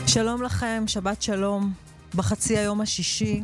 שלום לכם, שבת שלום. בחצי היום השישי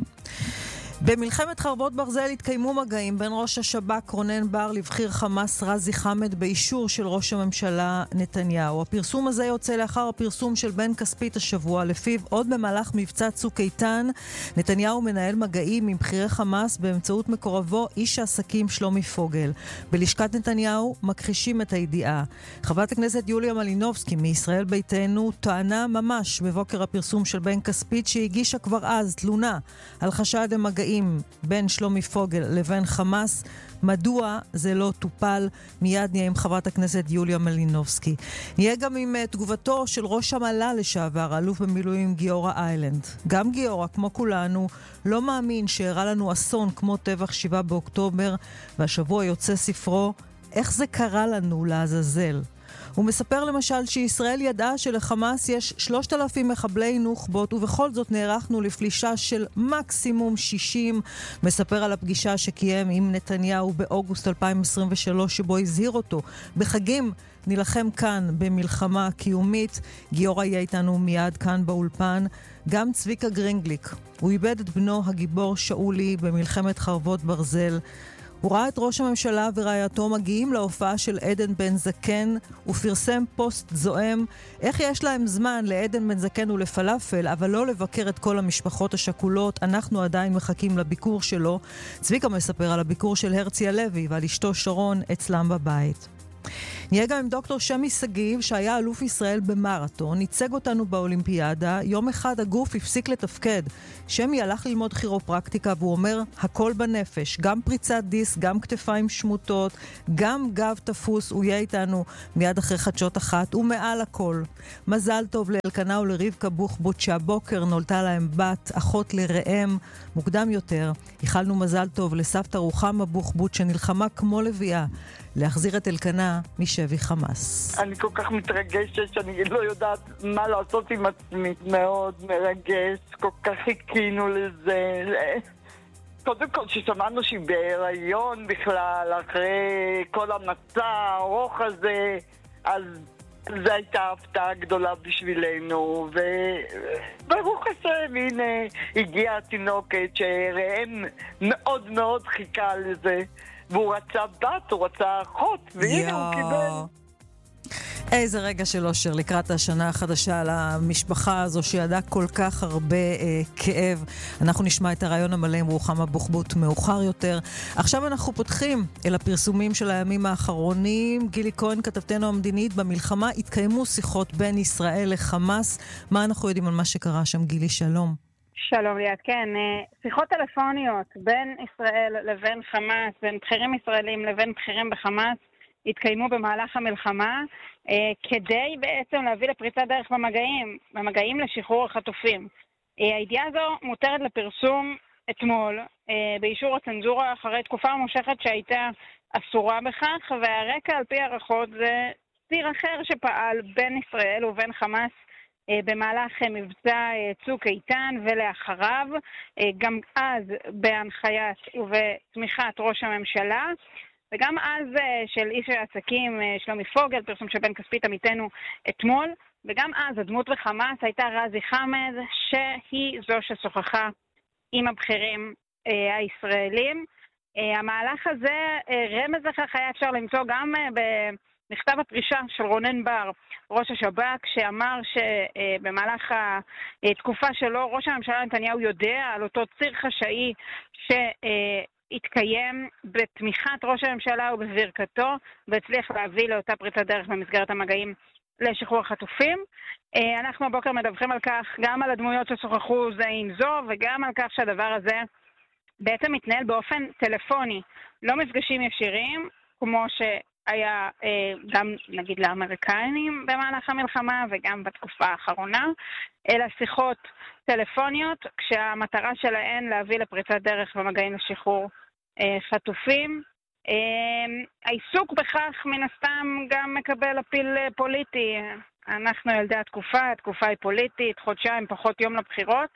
במלחמת חרבות ברזל התקיימו מגעים בין ראש השב"כ רונן בר לבחיר חמאס רזי חמד באישור של ראש הממשלה נתניהו. הפרסום הזה יוצא לאחר הפרסום של בן כספית השבוע, לפיו עוד במהלך מבצע צוק איתן נתניהו מנהל מגעים עם בחירי חמאס באמצעות מקורבו איש העסקים שלומי פוגל. בלשכת נתניהו מכחישים את הידיעה. חברת הכנסת יוליה מלינובסקי מישראל ביתנו טענה ממש בבוקר הפרסום של בן כספית שהגישה כבר אז תלונה על חשד למגעים בין שלומי פוגל לבין חמאס. מדוע זה לא טופל? מיד נהיה עם חברת הכנסת יוליה מלינובסקי. נהיה גם עם תגובתו של ראש המל"ל לשעבר, אלוף במילואים גיורא איילנד. גם גיורא, כמו כולנו, לא מאמין שהראה לנו אסון כמו טבח 7 באוקטובר, והשבוע יוצא ספרו איך זה קרה לנו לעזאזל. הוא מספר למשל שישראל ידעה שלחמאס יש 3,000 מחבלי נוח'בות, ובכל זאת נערכנו לפלישה של מקסימום 60. מספר על הפגישה שקיים עם נתניהו באוגוסט 2023, שבו הזהיר אותו: בחגים נלחם כאן במלחמה קיומית. גיורא יהיה איתנו מיד כאן באולפן. גם צביקה גרינגליק, הוא איבד את בנו הגיבור שאולי במלחמת חרבות ברזל. הוא ראה את ראש הממשלה ורעייתו מגיעים להופעה של עדן בן זקן ופרסם פוסט זועם: איך יש להם זמן לעדן בן זקן ולפלאפל, אבל לא לבקר את כל המשפחות השכולות, אנחנו עדיין מחכים לביקור שלו. צביקה מספר על הביקור של הרצי הלוי ועל אשתו שרון אצלם בבית. נהיה גם עם דוקטור שמי סגיב, שהיה אלוף ישראל במרתון, ייצג אותנו באולימפיאדה. יום אחד הגוף הפסיק לתפקד. שמי הלך ללמוד כירופרקטיקה, והוא אומר הכל בנפש, גם פריצת דיסק, גם כתפיים שמוטות, גם גב תפוס. הוא יהיה איתנו מיד אחרי חדשות אחת. ומעל הכל, מזל טוב לאלקנה ולרבקה בוחבוט שהבוקר נולדה להם בת, אחות לראם. מוקדם יותר איחלנו מזל טוב לסבתא רוחמה בוחבוט שנלחמה כמו לביאה להחזיר את אלקנה משבי חמאס. אני כל כך מתרגשת שאני לא יודעת מה לעשות עם עצמי. מאוד מרגש, כל כך חיכינו לזה. קודם כל ששמענו שהיא בהיריון בכלל, אחרי כל המצע הארוך הזה, אז זו הייתה הפתעה גדולה בשבילנו. וברוך השם, הנה הגיעה התינוקת שראם מאוד מאוד חיכה לזה. והוא רצה בת, הוא רצה אחות, והנה הוא קיבל. איזה רגע של אושר לקראת השנה החדשה למשפחה הזו שידעה כל כך הרבה כאב. אנחנו נשמע את הרעיון המלא עם רוחמה בוחבוט מאוחר יותר. עכשיו אנחנו פותחים אל הפרסומים של הימים האחרונים. גילי כהן, כתבתנו המדינית: במלחמה התקיימו שיחות בין ישראל לחמאס. מה אנחנו יודעים על מה שקרה שם, גילי? שלום. שלום ליאת, כן. שיחות טלפוניות בין ישראל לבין חמאס, בין בכירים ישראלים לבין בכירים בחמאס, התקיימו במהלך המלחמה כדי בעצם להביא לפריצת דרך במגעים לשחרור החטופים. הידיעה הזו מותרת לפרסום אתמול באישור הצנזורה אחרי תקופה ממושכת שהייתה אסורה בכך, והרקע על פי הערכות זה ציר אחר שפעל בין ישראל ובין חמאס במהלך מבצע צוק איתן ולאחריו, גם אז בהנחיית ובתמיכת ראש הממשלה, וגם אז של איש העסקים שלומי פוגל, פרסום של בן כספית עמיתנו אתמול, וגם אז הדמות בחמאס הייתה רזי חמד, שהיא זו ששוחחה עם הבכירים הישראלים. המהלך הזה, רמז לכך היה אפשר למצוא גם במכתב הפרישה של רונן בר, ראש השב"כ, שאמר שבמהלך התקופה שלו ראש הממשלה נתניהו יודע על אותו ציר חשאי שהתקיים בתמיכת ראש הממשלה ובברכתו, והצליח להביא לאותה פריצת דרך במסגרת המגעים לשחרור החטופים. אנחנו הבוקר מדווחים על כך, גם על הדמויות ששוחחו זה עם זו, וגם על כך שהדבר הזה בעצם מתנהל באופן טלפוני, לא מפגשים ישירים, כמו שהיה גם נגיד לאמריקאים במהלך המלחמה וגם בתקופה האחרונה, אלא שיחות טלפוניות, כשהמטרה שלהן להביא לפריצת דרך במגעים לשחרור חטופים. העיסוק בכך מן הסתם גם מקבל אפיל פוליטי. אנחנו ילדי התקופה היא פוליטית, חודשיים פחות יום לבחירות,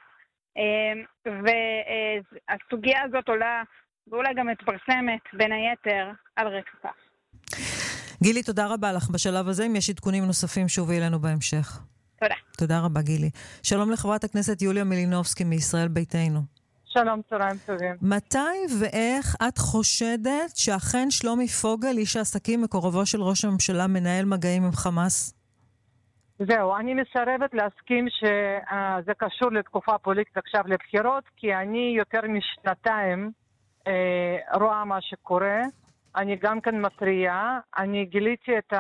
והסוגיה הזאת עולה ואולי גם מתפרסמת בין היתר על רקע כך. גילי, תודה רבה לך בשלב הזה. אם יש עדכונים נוספים שובי אלינו בהמשך. תודה. תודה רבה, גילי. שלום לחברת הכנסת יוליה מלינובסקי מישראל ביתנו. שלום, צהריים טובים. מתי ואיך את חושדת שאכן שלומי פוגל, איש העסקים מקורבו של ראש הממשלה, מנהל מגעים עם חמאס? זהו, אני מסרבת להסכים שזה קשור לתקופה פוליטית עכשיו לבחירות, כי אני יותר משנתיים רואה מה שקורה. אני גם כן מטריעה. אני גיליתי את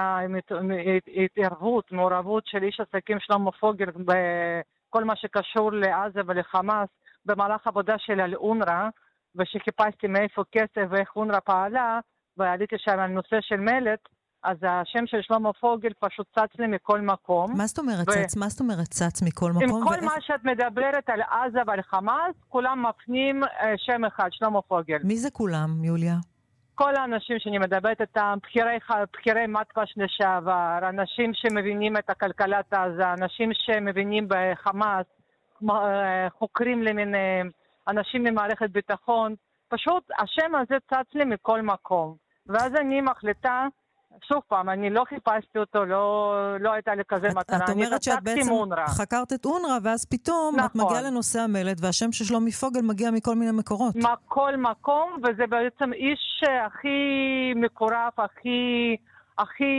מעורבות של איש עסקים שלמה פוגל בכל מה שקשור לעזה ולחמאס במהלך עבודה של אונר"א, ושחיפשתי מאיפה כסף ואיך אונר"א פעלה, ועליתי שם על נושא של מלט, אז השם של שלמה פוגל פשוט צץ לי מכל מקום. מה זאת אומרת צץ? מה זאת אומרת צץ מכל מקום? עם כל מה שאת מדברת על עזה ועל חמאס, כולם מפנים שם אחד, שלמה פוגל. מי זה כולם, יוליה? כל האנשים שאני מדברת איתם, בחירי מתפ"ש לשעבר, אנשים שמבינים את הכלכלת עזה, אנשים שמבינים בחמאס, חוקרים למיניהם, אנשים ממערכת ביטחון, פשוט השם הזה צץ לי מכל מקום. ואז אני מחליטה, שוב פעם, אני לא חיפשתי אותו, לא הייתה לי כזה מטרה. את אומרת שאת בעצם חקרת את אונר"א, ואז פתאום את מגיעה לנושא המלט, והשם של שלומי פוגל מגיע מכל מיני מקורות. מכל מקום, וזה בעצם איש הכי מקורב, הכי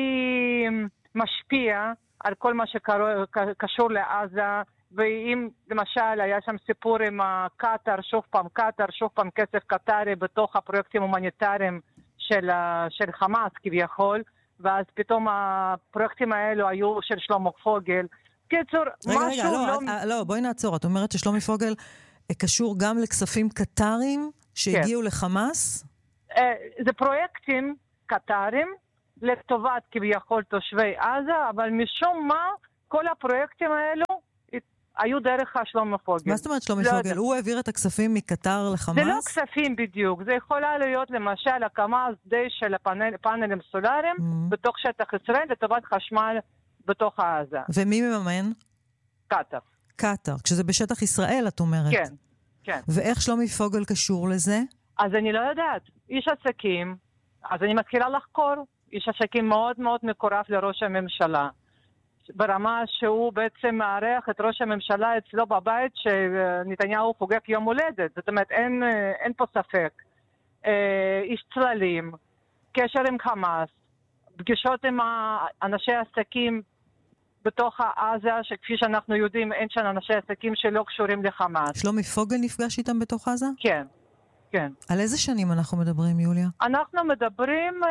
משפיע על כל מה שקשור לעזה, ואם למשל היה שם סיפור עם קטר, שוב פעם כסף קטרי בתוך הפרויקטים הומניטריים של חמאס כביכול, ואז פתאום הפרויקטים האלו היו של שלמה פוגל. קיצור, משהו לא, בואי נעצור. את אומרת ששלומי פוגל קשור גם לכספים קטרים שהגיעו לחמאס? זה פרויקטים קטרים לטובת כביכול תושבי עזה, אבל משום מה כל הפרויקטים האלו היו דרך שלמה פוגל. מה זאת אומרת שלומי פוגל? הוא העביר את הכספים מקטר לחמאס? זה לא כספים בדיוק. זה יכולה להיות למשל הקמה די של פאנלים סולאריים בתוך שטח ישראל לטובת חשמל בתוך עזה. ומי מממן? קטר. קטר. כשזה בשטח ישראל, את אומרת. כן, כן. ואיך שלומי פוגל קשור לזה? אז אני לא יודעת. איש עסקים, אז אני מתחילה לחקור. איש עסקים מאוד מאוד מקורב לראש הממשלה. ברמה שהוא בעצם מערך את ראש הממשלה אצלו בבית שנתניהו חוגג יום הולדת. זאת אומרת, אין פה ספק. איש צללים, קשר עם חמאס, פגישות עם אנשי עסקים בתוך עזה, שכפי שאנחנו יודעים, אין שם אנשי עסקים שלא קשורים לחמאס. שלומי פוגל נפגש איתם בתוך עזה? כן, כן. על איזה שנים אנחנו מדברים, יוליה? אנחנו מדברים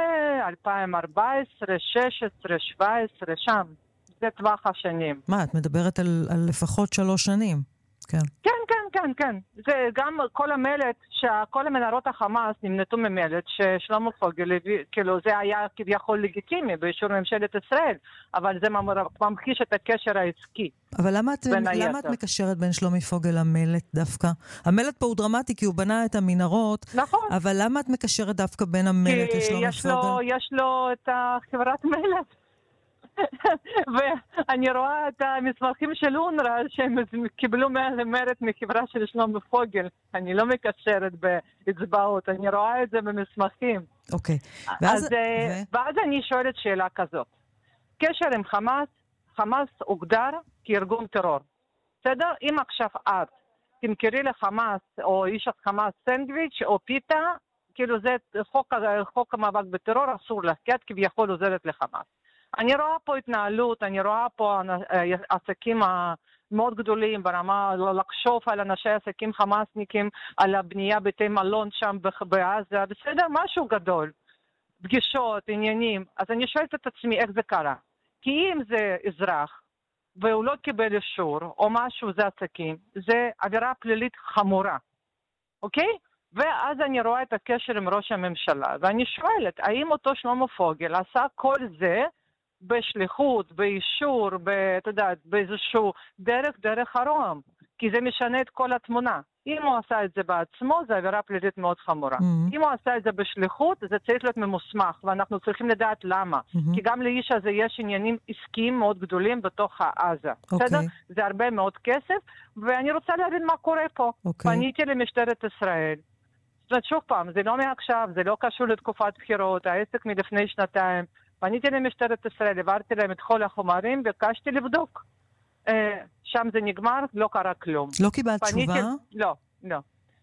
2014, 16, 17, שם. זה טווח השנים. מה, את מדברת על לפחות 3 שנים? כן. כן, כן, כן, כן. זה גם כל המלט, כל המנהרות החמאס נמנתו ממלט, ששלמה פוגל, כאילו זה היה כביכול לגיטימי באישור ממשלת ישראל, אבל זה ממחיש את הקשר העסקי. אבל למה את מקשרת בין שלומי פוגל למלט דווקא? המלט פה הוא דרמטי כי הוא בנה את המנהרות, נכון. אבל למה את מקשרת דווקא בין המלט לשלומי פוגל? כי יש לו את חברת מלט. ואני רואה את המסמכים של אונר"א שהם קיבלו מלט מחברה של שלמה פוגל. אני לא מקשרת באצבעות, אני רואה את זה במסמכים. אוקיי. ואז אני שואלת שאלה כזאת. קשר עם חמאס הוגדר כארגון טרור. בסדר? אם עכשיו את תמכרי לחמאס או איש חמאס סנדוויץ' או פיתה, כאילו זה חוק המאבק בטרור, אסור לך, כי את כביכול עוזרת לחמאס. אני רואה פה התנהלות, אני רואה פה עסקים מאוד גדולים ברמה לחשוב על אנשי עסקים חמאסניקים, על הבנייה בתי מלון שם בעזה, בסדר, משהו גדול. פגישות, עניינים. אז אני שואלת את עצמי איך זה קרה. כי אם זה אזרח והוא לא קיבל אישור או משהו, זה עסקים, זה עבירה פלילית חמורה. אוקיי? ואז אני רואה את הקשר עם ראש הממשלה, ואני שואלת, האם אותו שלמה פוגל עשה כל זה בשליחות, באישור, אתה יודע, באיזשהו דרך הרום, כי זה משנה את כל התמונה. אם הוא עשה את זה בעצמו, זה עבירה פלילית מאוד חמורה. אם הוא עשה את זה בשליחות, זה צריך להיות ממוסמך, ואנחנו צריכים לדעת למה. כי גם לאיש הזה יש עניינים עסקיים מאוד גדולים בתוך עזה. בסדר? זה הרבה מאוד כסף, ואני רוצה להבין מה קורה פה. פניתי למשטרת ישראל. זאת אומרת, שוב פעם, זה לא מעכשיו, זה לא קשור לתקופת בחירות, העסק מלפני 2 פניתי למשטרת ישראל, העברתי להם את כל החומרים, ביקשתי לבדוק שם זה נגמר, לא קרה כלום. לא קיבלת תשובה? לא.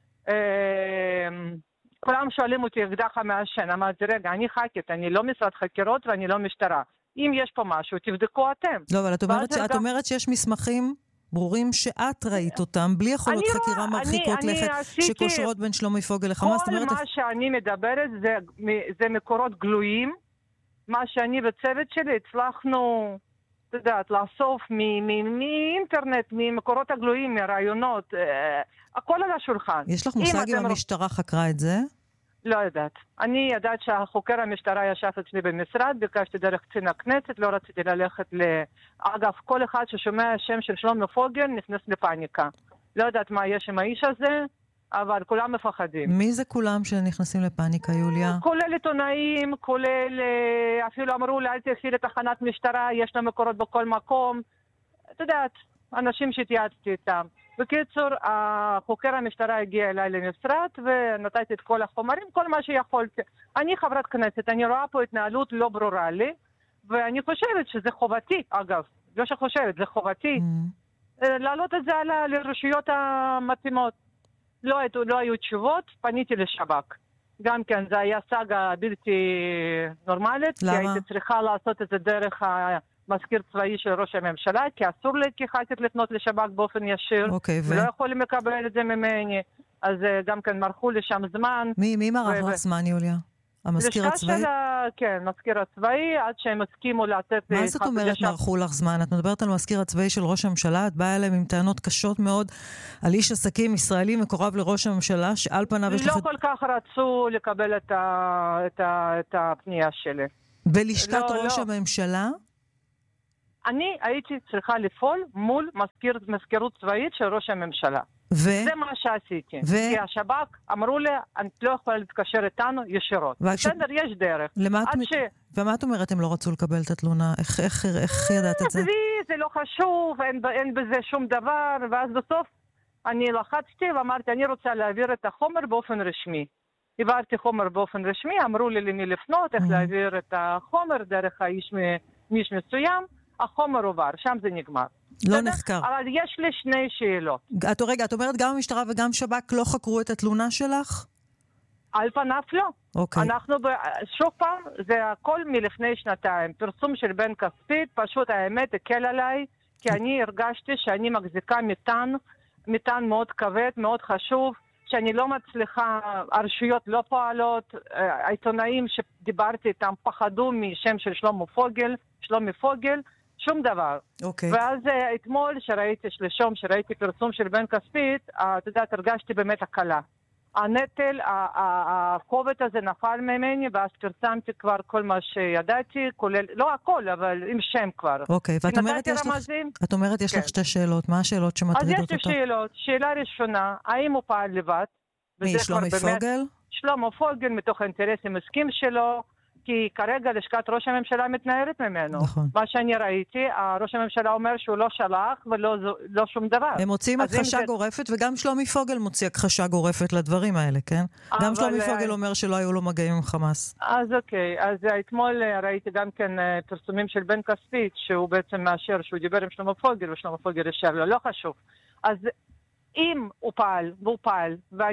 כולם שואלים אותי, אקדח המעשן, אמרתי, רגע, אני ח"כית, אני לא משרד חקירות ואני לא משטרה. אם יש פה משהו, תבדקו אתם. לא, אבל את אומרת שיש מסמכים ברורים שאת ראית אותם, בלי יכולות חקירה מרחיקות לכת, שקושרות בין שלומי פוגל לחמאס. כל מה שאני מדברת זה מקורות גלויים, מה שאני בצוות שלי הצלחנו, אתה יודעת, לאסוף מאינטרנט, ממקורות הגלויים, מרעיונות, הכל על השולחן. יש לך מושג אם המשטרה חקרה את זה? לא יודעת. אני יודעת שהחוקר המשטרה ישב אצלי במשרד, ביקשתי דרך קצין הכנסת, לא רציתי ללכת אגב, כל אחד ששומע השם של שלומי פוגל נכנס לפאניקה. לא יודעת מה יש עם האיש הזה, אבל כולם מפחדים. מי זה כולם שנכנסים לפאניקה, יוליה? כולל עיתונאים, כולל, אפילו אמרו לי, אל תלכי לתחנת משטרה, יש לה מקורות בכל מקום. את יודעת, אנשים שהתייעצתי איתם. בקיצור, החוקר המשטרה הגיע אליי למשרד, ונתתי את כל החומרים, כל מה שיכולתי. אני חברת כנסת, אני רואה פה התנהלות לא ברורה לי, ואני חושבת שזה חובתי, אגב. לא שחושבת, זה חובתי. להעלות את זה לרשויות המתאימות. לא היו תשובות, פניתי לשב"כ. גם כן, זה היה סאגה בלתי נורמלית. למה? כי הייתי צריכה לעשות את זה דרך המזכיר צבאי של ראש הממשלה, כי אסור לי כח"כית לפנות לשב"כ באופן ישיר. ולא יכולים לקבל את זה ממני. אז גם כן מרחו לי שם זמן. מי מרח לך זמן, יוליה? המזכיר הצבאי? כן, מזכיר הצבאי, עד שהם הסכימו לתת... מה זאת אומרת מרחו לך זמן? את מדברת על מזכיר הצבאי של ראש הממשלה, את באה אליהם עם טענות קשות מאוד על איש עסקים ישראלי מקורב לראש הממשלה, שעל פניו יש לך... לא כל כך רצו לקבל את הפנייה שלי. בלשכת ראש הממשלה? אני הייתי צריכה לפעול מול מזכירות צבאית של ראש הממשלה. זה מה שעשיתי. כי השב"כ אמרו לי, אני לא יכולה להתקשר איתנו ישירות. בסדר, יש דרך. ומה את אומרת, הם לא רצו לקבל את התלונה? איך ידעת את זה? זה לא חשוב, אין בזה שום דבר, ואז בסוף אני לחצתי ואמרתי, אני רוצה להעביר את החומר באופן רשמי. העברתי חומר באופן רשמי, אמרו לי למי לפנות, איך להעביר את החומר דרך האיש מסוים, החומר עובר, שם זה נגמר. לא נחקר. אבל יש לי שני שאלות. את אומרת גם המשטרה וגם שב"כ לא חקרו את התלונה שלך? על פניו לא. אוקיי. אנחנו, שוב פעם, זה הכל מלפני שנתיים. פרסום של בן כספית, פשוט האמת הקל עליי, כי אני הרגשתי שאני מחזיקה מטען מאוד כבד, מאוד חשוב, שאני לא מצליחה, הרשויות לא פועלות, העיתונאים שדיברתי איתם פחדו משם של שלומי פוגל, שום דבר. אוקיי. ואז אתמול שלשום שראיתי פרסום של בן כספית, את יודעת, הרגשתי באמת הקלה. הנטל, הכובד הזה נפל ממני, ואז פרסמתי כבר כל מה שידעתי, כולל, לא הכל, אבל עם שם כבר. אוקיי, ואת אומרת יש לך שתי שאלות, מה השאלות שמטרידות אותך? אז יש לי שאלות. שאלה ראשונה, האם הוא פעל לבד? מי, שלומי פוגל? שלומי פוגל, מתוך האינטרסים עסקיים שלו, כי כרגע לשכת ראש הממשלה מתנערת ממנו. נכון. מה שאני ראיתי, ראש הממשלה אומר שהוא לא שלח ולא שום דבר. הם מוצאים הכחשה גורפת, וגם שלומי פוגל מוציא הכחשה גורפת לדברים האלה, כן? גם שלומי פוגל אומר שלא היו לו מגעים עם חמאס. אז אוקיי, אז אתמול ראיתי גם כן פרסומים של בן כספית, שהוא בעצם מאשר שהוא דיבר עם שלומי פוגל, ושלומי פוגל ישר לו, לא חשוב. אז אם הוא פעל, והוא פעל,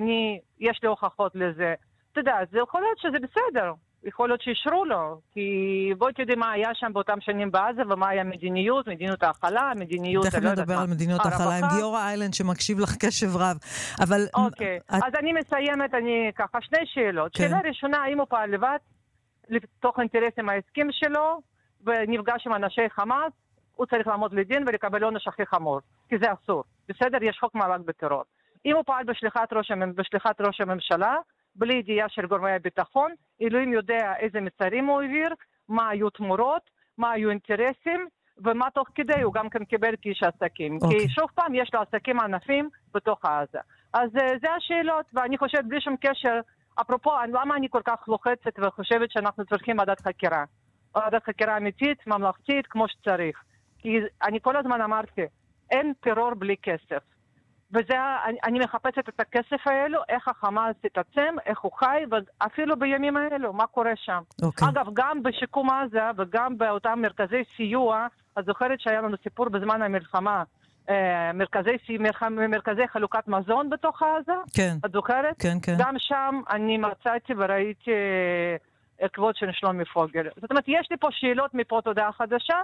יש לי הוכחות לזה, אתה יודע, זה יכול להיות שזה בסדר. יכול להיות שישרו לו, כי בואי תדעי מה היה שם באותם שנים בעזה, ומה היה מדיניות ההכלה, מדיניות... תכף נדבר על מדיניות ההכלה, עם גיורא איילנד שמקשיב לך קשב רב, אבל... אוקיי, אז אני מסיימת, ככה, שני שאלות. שאלה ראשונה, האם הוא פעל לבד, לתוך אינטרסים העסקים שלו, ונפגש עם אנשי חמאס, הוא צריך לעמוד לדין ולקבל עונש הכי חמור, כי זה אסור. בסדר, יש חוק מאבק בטרור. אם הוא פעל בשליחת ראש הממשלה, בלי ידיעה של גורמי הביטחון, אלוהים יודע איזה מסרים הוא העביר, מה היו תמורות, מה היו אינטרסים, ומה תוך כדי הוא גם כן קיבל כאיש עסקים. Okay. כי שוב פעם יש לו עסקים ענפים בתוך עזה. אז זה השאלות, ואני חושבת בלי שום קשר, אפרופו, למה אני כל כך לוחצת וחושבת שאנחנו צריכים ועדת חקירה? ועדת חקירה אמיתית, ממלכתית, כמו שצריך. כי אני כל הזמן אמרתי, אין טרור בלי כסף. וזה, אני מחפשת את הכסף האלו, איך החמאס תתעצם, איך הוא חי, ואפילו בימים האלו, מה קורה שם. Okay. אגב, גם בשיקום עזה וגם באותם מרכזי סיוע, את זוכרת שהיה לנו סיפור בזמן המלחמה, מרכזי חלוקת מזון בתוך עזה? כן. את זוכרת? כן, כן. גם שם אני מצאתי וראיתי עקבות של שלומי פוגל. זאת אומרת, יש לי פה שאלות מפה תודעה חדשה,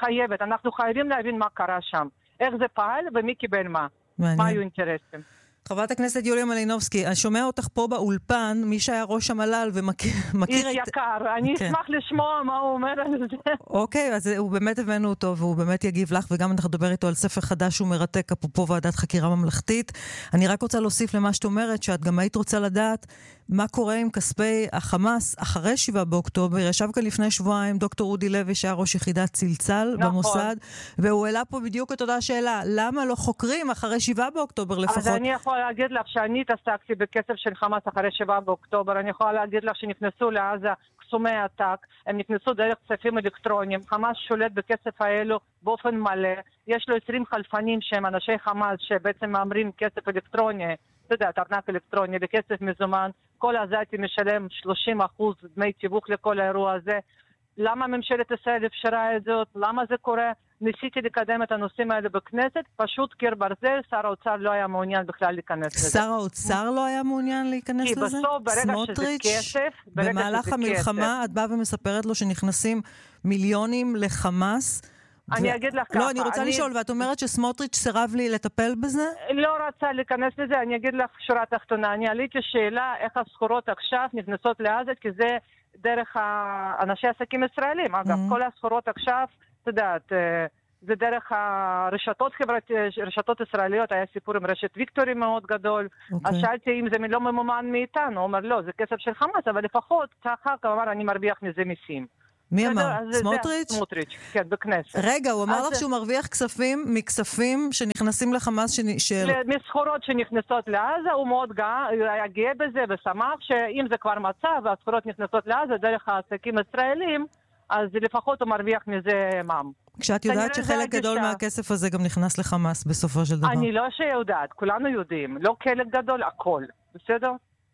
אנחנו חייבים להבין מה קרה שם. איך זה פעל ומי קיבל מה. מה היו אינטרסים. חברת הכנסת יוליה מלינובסקי, אני שומע אותך פה באולפן, מי שהיה ראש המל"ל ומכיר איש יקר, אני אשמח לשמוע מה הוא אומר על זה. אוקיי, אז הוא באמת הבאנו אותו, והוא באמת יגיב לך, וגם אנחנו נדבר איתו על ספר חדש ומרתק, אפרופו ועדת חקירה ממלכתית. אני רק רוצה להוסיף למה שאת אומרת, שאת גם היית רוצה לדעת מה קורה עם כספי החמאס אחרי 7 באוקטובר. ישב כאן לפני שבועיים דוקטור אודי לוי, שהיה ראש יחידת צלצל במוסד, והוא העלה פה בדיוק את אותה שאלה, למה לא חוקרים אחרי 7 באוקטובר לפחות? אז אני יכולה להגיד לך שאני התעסקתי בכסף של חמאס אחרי 7 באוקטובר, אני יכולה להגיד לך שנכנסו לעזה קסומי עתק, הם נכנסו דרך כספים אלקטרוניים, חמאס שולט בכסף האלו באופן מלא, יש לו 20 חלפנים שהם אנשי חמאס שבעצם מאמרים כסף אלקטרוני, אתה יודע, ארנק אלקטרוני בכסף מזומן, כל עזתי משלם 30% דמי תיווך לכל האירוע הזה. למה ממשלת ישראל אפשרה את זאת? למה זה קורה? ניסיתי לקדם את הנושאים האלה בכנסת, פשוט קיר ברזל, שר האוצר לא היה מעוניין בכלל להיכנס לזה. שר האוצר לא היה מעוניין להיכנס לזה? כי בסוף, ברגע שזה כסף, במהלך המלחמה, את באה ומספרת לו שנכנסים מיליונים לחמאס. אני אגיד לך ככה. לא, אני רוצה לשאול, ואת אומרת שסמוטריץ' סירב לי לטפל בזה? לא רצה להיכנס לזה, אני אגיד לך שורה תחתונה. אני עליתי שאלה איך הסחורות עכשיו נכנסות לעזה, כי זה דרך אנשי עסקים ישראלים. אגב, כל הסחורות עכשיו, אתה יודעת, זה דרך הרשתות חברתיות, רשתות ישראליות, היה סיפור עם רשת ויקטורי מאוד גדול. אז שאלתי אם זה לא ממומן מאיתנו, הוא אומר לא, זה כסף של חמאס, אבל לפחות ככה, כלומר, אני מרוויח מזה מיסים. מי אמר? סמוטריץ'? סמוטריץ', כן, בכנסת. רגע, הוא אמר לך שהוא מרוויח כספים מכספים שנכנסים לחמאס מסחורות שנכנסות לעזה, הוא מאוד היה גאה בזה ושמח שאם זה כבר מצב והסחורות נכנסות לעזה דרך העסקים ישראלים, אז לפחות הוא מרוויח מזה מע"מ. כשאת יודעת שחלק גדול מהכסף הזה גם נכנס לחמאס בסופו של דבר. אני לא שיודעת, כולנו יודעים, לא חלק גדול, הכל, בסדר?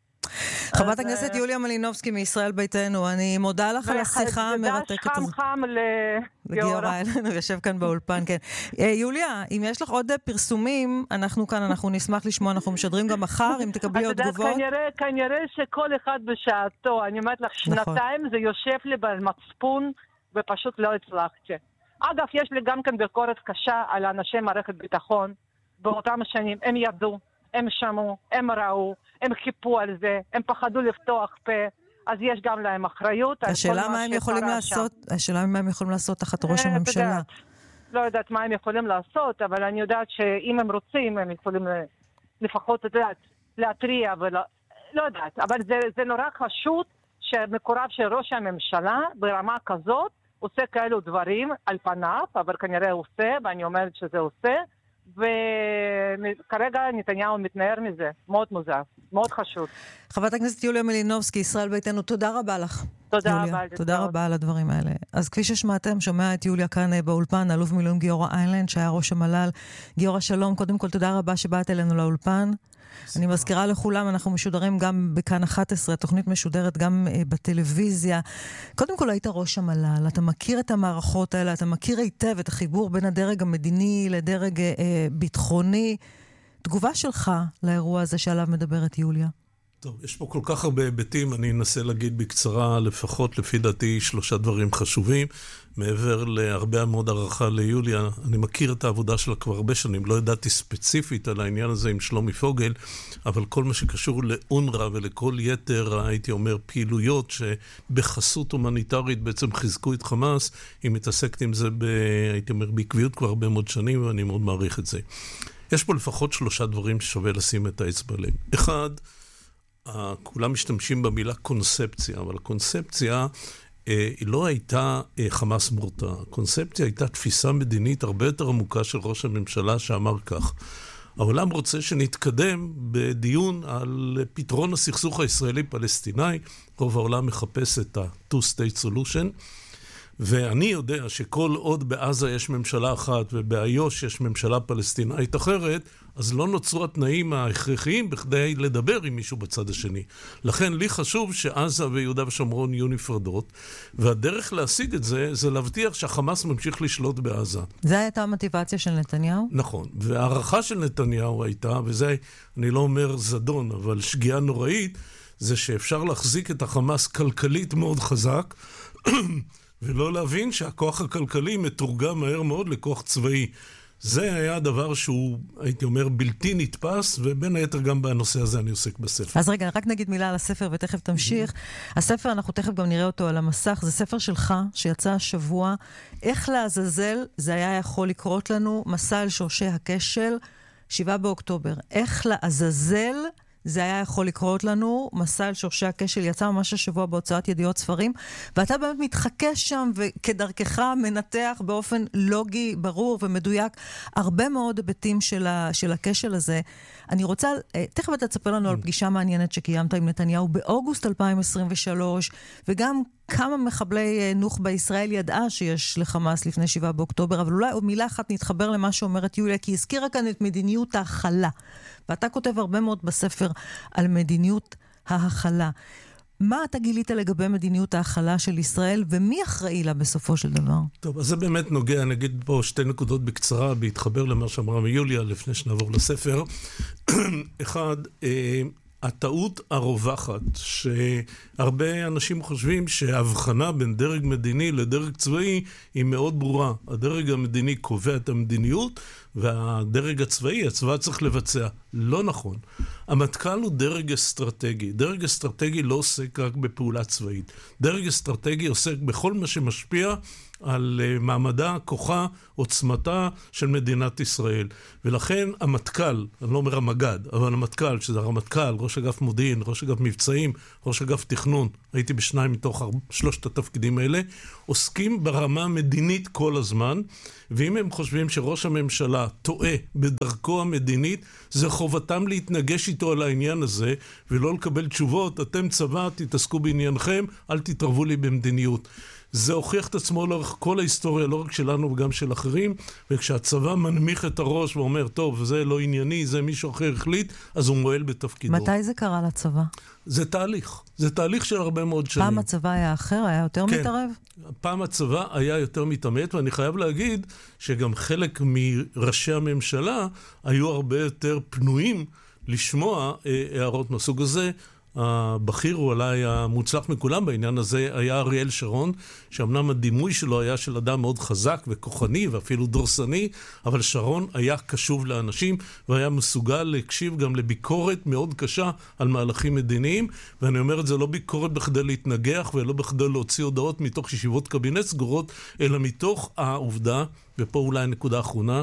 חברת הכנסת יוליה מלינובסקי מישראל ביתנו, אני מודה לך על השיחה המרתקת הזאת. חם לגיורא איילנד, הוא יושב כאן באולפן, כן. יוליה, אם יש לך עוד פרסומים, אנחנו כאן, אנחנו נשמח לשמוע, אנחנו משדרים גם מחר, אם תקבלי עוד תגובות. כנראה שכל אחד בשעתו, אני אומרת לך, שנתיים זה יושב לי במצפון, ופשוט לא הצלחתי. אגב, יש לי גם כן ביקורת קשה על אנשי מערכת ביטחון, באותם השנים, הם ידעו, הם שמעו, הם ראו, הם חיפו על זה, הם פחדו לפתוח פה, אז יש גם להם אחריות. השאלה מה הם יכולים לעשות, השאלה מה הם יכולים לעשות תחת ראש הממשלה. לא יודעת מה הם יכולים לעשות, אבל אני יודעת שאם הם רוצים, הם יכולים לפחות, להטריע, לא יודעת, אבל זה נורא חשוב שמקורב של ראש הממשלה ברמה כזאת, עושה כאלו דברים על פניו, אבל כנראה הוא עושה, ואני אומרת שזה עושה, וכרגע נתניהו מתנער מזה, מאוד מוזר, מאוד חשוב. חברת הכנסת יוליה מלינובסקי, ישראל ביתנו, תודה רבה לך. תודה רבה. תודה רבה על הדברים האלה. אז כפי ששמעתם, שומע את יוליה כאן באולפן, אלוף מילואים גיורא איילנד, שהיה ראש המל"ל. גיורא, שלום, קודם כל תודה רבה שבאת אלינו לאולפן. אני מזכירה לכולם, אנחנו משודרים גם בכאן 11, התוכנית משודרת גם בטלוויזיה. קודם כל היית ראש המל"ל, אתה מכיר את המערכות האלה, אתה מכיר היטב את החיבור בין הדרג המדיני לדרג ביטחוני. תגובה שלך לאירוע הזה שעליו מדברת יוליה. טוב, יש פה כל כך הרבה היבטים, אני אנסה להגיד בקצרה, לפחות לפי דעתי 3 דברים חשובים. מעבר להרבה מאוד הערכה ליוליה, אני מכיר את העבודה שלה כבר הרבה שנים, לא ידעתי ספציפית על העניין הזה עם שלומי פוגל, אבל כל מה שקשור לאונר"א ולכל יתר, הייתי אומר, פעילויות שבחסות הומניטרית בעצם חיזקו את חמאס, היא מתעסקת עם זה, הייתי אומר, בעקביות כבר הרבה מאוד שנים, ואני מאוד מעריך את זה. יש פה לפחות 3 דברים ששווה לשים את האצבע עליהם. אחד, כולם משתמשים במילה קונספציה, אבל הקונספציה היא לא הייתה חמאס מורתע. הקונספציה הייתה תפיסה מדינית הרבה יותר עמוקה של ראש הממשלה שאמר כך. העולם רוצה שנתקדם בדיון על פתרון הסכסוך הישראלי-פלסטיני. רוב העולם מחפש את ה-two-state solution. ואני יודע שכל עוד בעזה יש ממשלה אחת ובאיו"ש יש ממשלה פלסטינאית אחרת, אז לא נוצרו התנאים ההכרחיים בכדי לדבר עם מישהו בצד השני. לכן לי חשוב שעזה ויהודה ושומרון יהיו נפרדות, והדרך להשיג את זה, זה להבטיח שהחמאס ממשיך לשלוט בעזה. זה הייתה המוטיבציה של נתניהו? נכון, והערכה של נתניהו הייתה, וזה אני לא אומר זדון, אבל שגיאה נוראית, זה שאפשר להחזיק את החמאס כלכלית מאוד חזק, ולא להבין שהכוח הכלכלי מתורגם מהר מאוד לכוח צבאי. זה היה הדבר שהוא, הייתי אומר, בלתי נתפס, ובין היתר גם בנושא הזה אני עוסק בספר. אז רגע, רק נגיד מילה על הספר ותכף תמשיך. הספר, אנחנו תכף גם נראה אותו על המסך, זה ספר שלך שיצא השבוע. איך לעזאזל זה היה יכול לקרות לנו? מסע אל שורשי הכשל, 7 באוקטובר. איך לעזאזל זה היה יכול לקרות לנו? מסע אל שורשי הכשל יצא ממש השבוע בהוצאת ידיעות ספרים, ואתה באמת מתחכש שם וכדרכך מנתח באופן לוגי, ברור ומדויק הרבה מאוד היבטים של הכשל הזה. אני רוצה, תכף אתה תספר לנו על פגישה מעניינת שקיימת עם נתניהו באוגוסט 2023, וגם כמה מחבלי נוח'בה ישראל ידעה שיש לחמאס לפני 7 באוקטובר, אבל אולי עוד מילה אחת נתחבר למה שאומרת יוליה, כי הזכירה כאן את מדיניות ההכלה. ואתה כותב הרבה מאוד בספר על מדיניות ההכלה. מה אתה גילית לגבי מדיניות ההכלה של ישראל, ומי אחראי לה בסופו של דבר? טוב, אז זה באמת נוגע, נגיד פה 2 נקודות בקצרה, בהתחבר למה שאמרה מיוליה, לפני שנעבור לספר. אחד, הטעות הרווחת, שהרבה אנשים חושבים שההבחנה בין דרג מדיני לדרג צבאי היא מאוד ברורה. הדרג המדיני קובע את המדיניות, והדרג הצבאי, הצבא צריך לבצע. לא נכון. המטכ"ל הוא דרג אסטרטגי. דרג אסטרטגי לא עוסק רק בפעולה צבאית. דרג אסטרטגי עוסק בכל מה שמשפיע על מעמדה, כוחה, עוצמתה של מדינת ישראל. ולכן המטכ"ל, אני לא אומר המג"ד, אבל המטכ"ל, שזה הרמטכ"ל, ראש אגף מודיעין, ראש אגף מבצעים, ראש אגף תכנון, הייתי ב2 מתוך 3 התפקידים האלה, עוסקים ברמה המדינית כל הזמן, ואם הם חושבים שראש הממשלה טועה בדרכו המדינית, זה חובתם להתנגש איתו על העניין הזה, ולא לקבל תשובות, אתם צבא, תתעסקו בעניינכם, אל תתערבו לי במדיניות. זה הוכיח את עצמו לאורך כל ההיסטוריה, לא רק שלנו וגם של אחרים, וכשהצבא מנמיך את הראש ואומר, טוב, זה לא ענייני, זה מישהו אחר החליט, אז הוא מועל בתפקידו. מתי זה קרה לצבא? זה תהליך. זה תהליך של הרבה מאוד שנים. פעם הצבא היה אחר? היה יותר מתערב? פעם הצבא היה יותר מתעמת, ואני חייב להגיד שגם חלק מראשי הממשלה היו הרבה יותר פנויים לשמוע הערות מהסוג הזה. הבכיר הוא אולי המוצלח מכולם בעניין הזה היה אריאל שרון, שאמנם הדימוי שלו היה של אדם מאוד חזק וכוחני ואפילו דורסני, אבל שרון היה קשוב לאנשים והיה מסוגל להקשיב גם לביקורת מאוד קשה על מהלכים מדיניים, ואני אומר את זה לא ביקורת בכדי להתנגח ולא בכדי להוציא הודעות מתוך ישיבות קבינט סגורות, אלא מתוך העובדה, ופה אולי הנקודה האחרונה,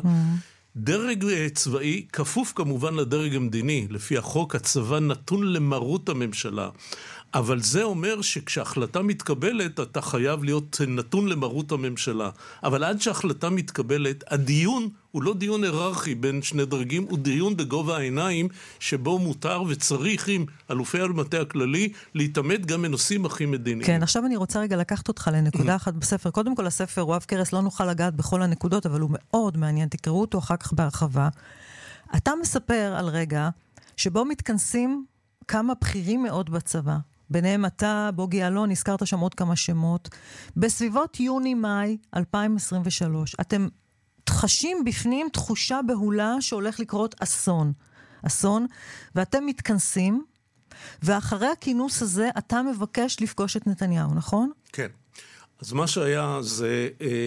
דרג צבאי כפוף כמובן לדרג המדיני, לפי החוק הצבא נתון למרות הממשלה, אבל זה אומר שכשהחלטה מתקבלת אתה חייב להיות נתון למרות הממשלה, אבל עד שההחלטה מתקבלת, הדיון הוא לא דיון היררכי בין 2 דרגים, הוא דיון בגובה העיניים שבו מותר וצריך עם אלופי המטה הכללי להתעמת גם בנושאים הכי מדיניים. כן, עכשיו אני רוצה רגע לקחת אותך לנקודה אחת בספר. קודם כל הספר, וואב קרס, לא נוכל לגעת בכל הנקודות, אבל הוא מאוד מעניין, תקראו אותו אחר כך בהרחבה. אתה מספר על רגע שבו מתכנסים כמה בכירים מאוד בצבא. ביניהם אתה, בוגי אלון, הזכרת שם עוד כמה שמות. בסביבות יוני-מאי 2023, אתם חשים בפנים תחושה בהולה שהולך לקרות אסון. אסון, ואתם מתכנסים, ואחרי הכינוס הזה אתה מבקש לפגוש את נתניהו, נכון? כן. אז מה שהיה זה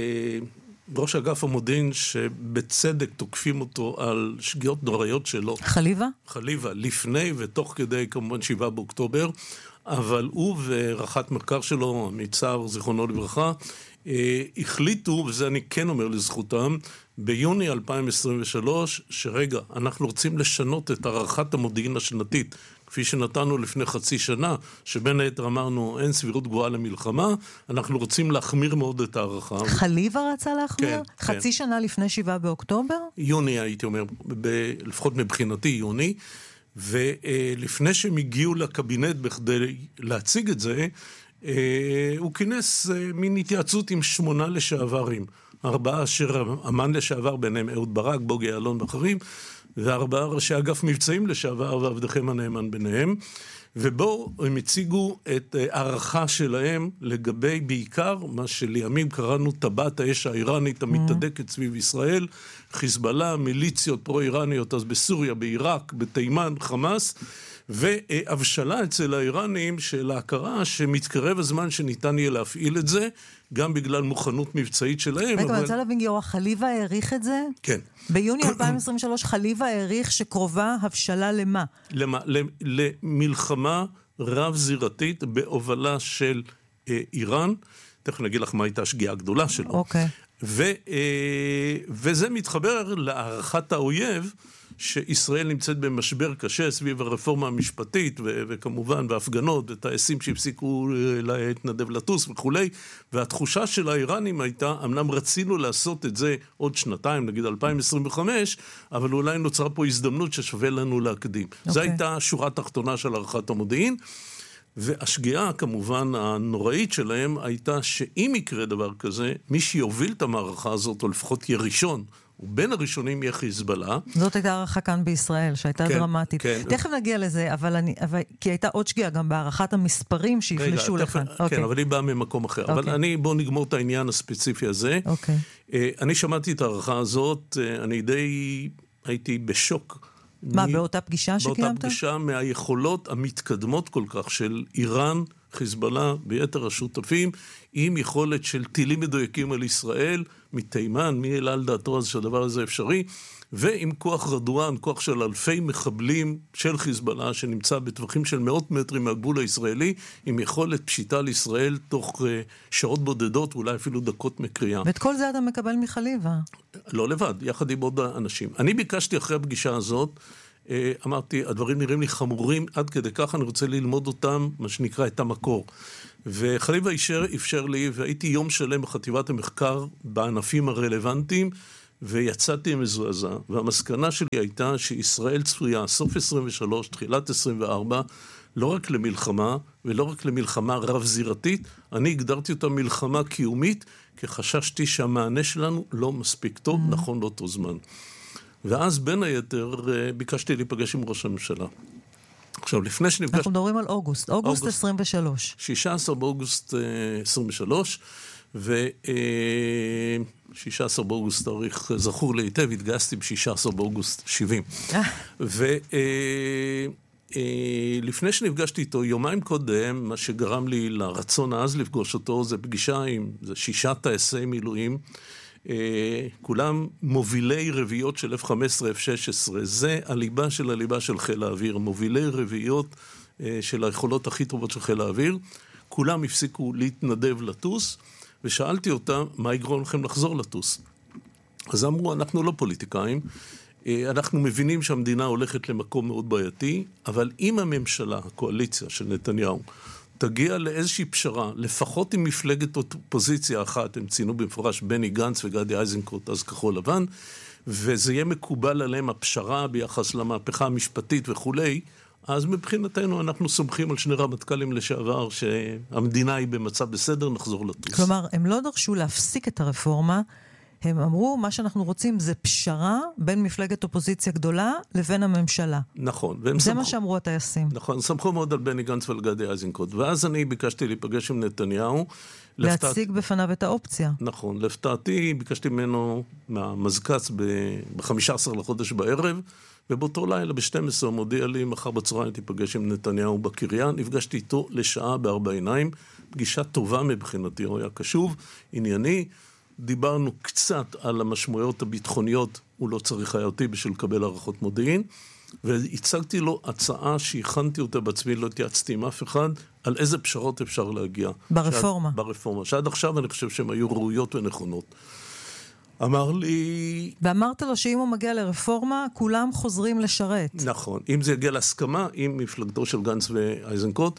ראש אגף המודיעין שבצדק תוקפים אותו על שגיאות נוראיות שלו. חליבה? חליבה, לפני ותוך כדי כמובן 7 באוקטובר, אבל הוא ורח"ט מחקר שלו, מיצר זיכרונו לברכה, החליטו, וזה אני כן אומר לזכותם, ביוני 2023, שרגע, אנחנו רוצים לשנות את הערכת המודיעין השנתית, כפי שנתנו לפני חצי שנה, שבין היתר אמרנו, אין סבירות גבוהה למלחמה, אנחנו רוצים להחמיר מאוד את הערכה. חליבה רצה להחמיר? כן, חצי שנה לפני 7 באוקטובר? יוני הייתי אומר, לפחות מבחינתי יוני, ולפני שהם הגיעו לקבינט בכדי להציג את זה, הוא כינס מין התייעצות עם 8 לשעברים, 4 אשר אמן לשעבר, ביניהם אהוד ברק, בוגי יעלון ואחרים, ו4 ראשי אגף מבצעים לשעבר, ועבדכם הנאמן ביניהם, ובו הם הציגו את הערכה שלהם לגבי בעיקר מה שלימים קראנו טבעת האש האיראנית המתדקת סביב ישראל, חיזבאללה, מיליציות פרו-איראניות אז בסוריה, בעיראק, בתימן, חמאס, והבשלה אצל האיראנים של ההכרה שמתקרב הזמן שניתן יהיה להפעיל את זה, גם בגלל מוכנות מבצעית שלהם. רגע, אני רוצה להבין, גיורא, חליבה העריך את זה? כן. ביוני 2023 חליבה העריך שקרובה הבשלה למה? למלחמה רב-זירתית בהובלה של איראן. תכף נגיד לך מה הייתה השגיאה הגדולה שלו. אוקיי. וזה מתחבר להערכת האויב, שישראל נמצאת במשבר קשה סביב הרפורמה המשפטית, וכמובן בהפגנות, וטייסים שהפסיקו להתנדב לטוס וכולי, והתחושה של האיראנים הייתה, אמנם רצינו לעשות את זה עוד שנתיים, נגיד 2025, אבל אולי נוצרה פה הזדמנות ששווה לנו להקדים. זו הייתה שורה תחתונה של הערכת המודיעין, והשגיאה כמובן הנוראית שלהם הייתה שאם יקרה דבר כזה, מי שיוביל את המערכה הזאת, או לפחות יהיה ראשון, ובין הראשונים יהיה חיזבאללה. זאת הייתה הערכה כאן בישראל, שהייתה דרמטית. תכף נגיע לזה, כי הייתה עוד שגיאה גם בהערכת המספרים שיפלשו לכאן. כן, אבל היא באה ממקום אחר. אבל בואו נגמור את העניין הספציפי הזה. אני שמעתי את הערכה הזאת, אני די הייתי בשוק. מה, באותה פגישה שקיימת? באותה פגישה מהיכולות המתקדמות כל כך של איראן, חיזבאללה ביתר השותפים, עם יכולת של טילים מדויקים על ישראל, מתימן, מי העלה על דעתו אז שהדבר הזה אפשרי, ועם כוח רדואן, כוח של אלפי מחבלים של חיזבאללה, שנמצא בטווחים של מאות מטרים מהגבול הישראלי, עם יכולת פשיטה לישראל תוך שעות בודדות, אולי אפילו דקות מקריאה. ואת כל זה אתה מקבל מחליבה? לא לבד, יחד עם עוד אנשים. אני ביקשתי אחרי הפגישה הזאת, אמרתי, הדברים נראים לי חמורים, עד כדי כך אני רוצה ללמוד אותם, מה שנקרא את המקור. וחליבה אפשר לי, והייתי יום שלם בחטיבת המחקר, בענפים הרלוונטיים, ויצאתי מזועזע, והמסקנה שלי הייתה שישראל צפויה, סוף 23, תחילת 24, לא רק למלחמה, ולא רק למלחמה רב-זירתית, אני הגדרתי אותה מלחמה קיומית, כי חששתי שהמענה שלנו לא מספיק טוב, נכון לאותו זמן. ואז בין היתר ביקשתי להיפגש עם ראש הממשלה. עכשיו, לפני שנפגש... אנחנו מדברים על אוגוסט 23. 16 באוגוסט 23, ו-16 באוגוסט תאריך זכור לי היטב, התגייסתי ב-16 באוגוסט 70. לפני שנפגשתי איתו, יומיים קודם, מה שגרם לי לרצון אז לפגוש אותו, זה פגישה עם 6 טייסי מילואים, כולם מובילי רביעיות של F-15, F-16, זה הליבה של חיל האוויר, מובילי רביעיות של היכולות הכי טובות של חיל האוויר, כולם הפסיקו להתנדב לטוס, ושאלתי אותם, מה יגרום לכם לחזור לטוס? אז אמרו, אנחנו לא פוליטיקאים, אנחנו מבינים שהמדינה הולכת למקום מאוד בעייתי, אבל אם הממשלה, הקואליציה של נתניהו, תגיע לאיזושהי פשרה, לפחות עם מפלגת אופוזיציה אחת, הם ציינו במפורש בני גנץ וגדי איזנקוט, אז כחול לבן, וזה יהיה מקובל עליהם הפשרה ביחס למהפכה המשפטית וכולי, אז מבחינתנו אנחנו סומכים על 2 רמטכ"לים לשעבר, שהמדינה היא במצב בסדר, נחזור לטוס. כלומר, הם לא דרשו להפסיק את הרפורמה, הם אמרו, מה שאנחנו רוצים זה פשרה בין מפלגת אופוזיציה גדולה לבין הממשלה. נכון. זה מה שאמרו הטייסים. נכון, סמכו מאוד על בני גנץ ועל גדי איזנקוט. ואז אני ביקשתי להיפגש עם נתניהו. להציג בפניו את האופציה. נכון. לפתעתי, ביקשתי ממנו מהמזקץ ב-15 לחודש בערב, ובאותו לילה ב-12 הוא מודיע לי, מחר בצהריים תיפגש עם נתניהו בקריה. נפגשתי איתו לשעה ב4 עיניים. פגישה טובה מבחינתי, הוא היה קשוב, ענייני. דיברנו קצת על המשמעויות הביטחוניות, הוא לא צריך היה אותי בשביל לקבל הערכות מודיעין, והצגתי לו הצעה שהכנתי אותה בעצמי, לא התייעצתי עם אף אחד, על איזה פשרות אפשר להגיע. ברפורמה. ברפורמה, שעד עכשיו אני חושב שהן היו ראויות ונכונות. אמר לי... ואמרת לו שאם הוא מגיע לרפורמה, כולם חוזרים לשרת. נכון, אם זה יגיע להסכמה עם מפלגתו של גנץ ואיזנקוט,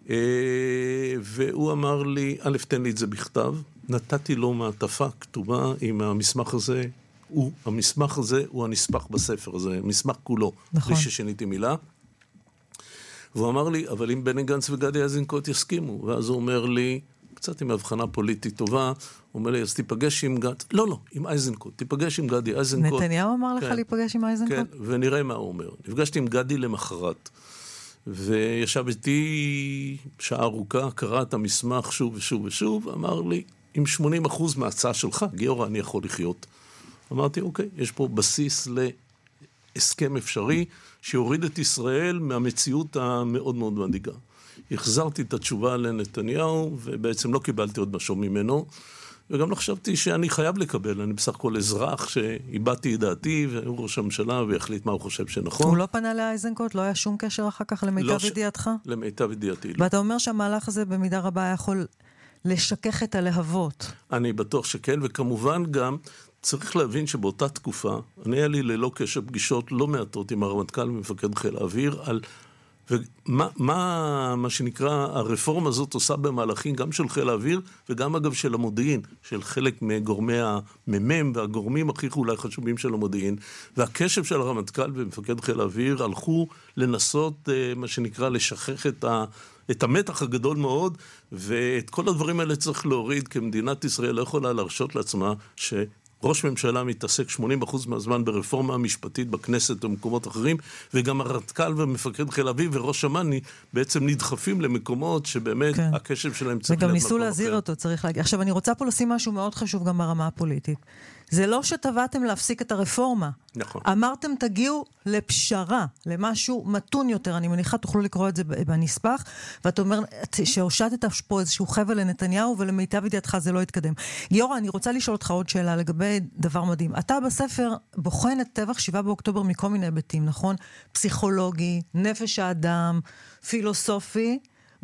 והוא אמר לי, א', תן לי את זה בכתב, נתתי לו מעטפה כתובה עם המסמך הזה, המסמך הזה הוא הנספח בספר הזה, מסמך כולו, נכון. בלי ששיניתי מילה. והוא אמר לי, אבל אם בני גנץ וגדי איזנקוט יסכימו, ואז הוא אומר לי, קצת עם הבחנה פוליטית טובה, הוא אומר לי, אז תיפגש עם גנץ, לא, עם איזנקוט, תיפגש עם גדי איזנקוט. נתניהו אמר לך להיפגש עם איזנקוט? כן, ונראה מה הוא אומר. נפגשתי עם גדי למחרת, וישב איתי שעה ארוכה, קרא את המסמך שוב ושוב ושוב, אמר לי, עם 80% מההצעה שלך, גיורא, אני יכול לחיות. אמרתי, אוקיי, יש פה בסיס להסכם אפשרי, שיוריד את ישראל מהמציאות המאוד מאוד מדאיגה. החזרתי את התשובה לנתניהו, ובעצם לא קיבלתי עוד משהו ממנו, וגם לא חשבתי שאני חייב לקבל, אני בסך הכל אזרח שאיבדתי את דעתי, והוא ראש הממשלה ויחליט מה הוא חושב שנכון. הוא לא פנה לאיזנקוט? לא היה שום קשר אחר כך למיטב ידיעתך? למיטב ידיעתי. ואתה אומר שהמהלך הזה במידה רבה יכול לשכך את הלהבות. אני בטוח שכן, וכמובן גם צריך להבין שבאותה תקופה, אני היה לי ללא קשר פגישות לא מעטות עם הרמטכ"ל ומפקד חיל האוויר, על מה שנקרא, הרפורמה הזאת עושה במהלכים גם של חיל האוויר, וגם אגב של המודיעין, של חלק מגורמי הממ"מ והגורמים הכי אולי חשובים של המודיעין, והקשב של הרמטכ"ל ומפקד חיל האוויר הלכו לנסות, מה שנקרא, לשכח את המתח הגדול מאוד, ואת כל הדברים האלה צריך להוריד, כי מדינת ישראל לא יכולה להרשות לעצמה ראש ממשלה מתעסק 80% מהזמן ברפורמה המשפטית בכנסת ומקומות אחרים, וגם הרמטכ"ל ומפקד חיל האוויר וראש אמ"ן בעצם נדחפים למקומות שבאמת כן. הקשב שלהם צריך וגם ניסו להזהיר אותו, צריך להגיד. עכשיו אני רוצה פה לשים משהו מאוד חשוב גם ברמה הפוליטית. זה לא שטבעתם להפסיק את הרפורמה. נכון. אמרתם תגיעו לפשרה, למשהו מתון יותר, אני מניחה תוכלו לקרוא את זה בנספח, ואתה אומר שהושטת פה איזשהו חבל לנתניהו, ולמיטב ידיעתך זה לא יתקדם. גיורא, אני רוצה לשאול אותך עוד שאלה לגבי דבר מדהים. אתה בספר בוחן את טבח 7 באוקטובר מכל מיני היבטים, נכון? פסיכולוגי, נפש האדם, פילוסופי,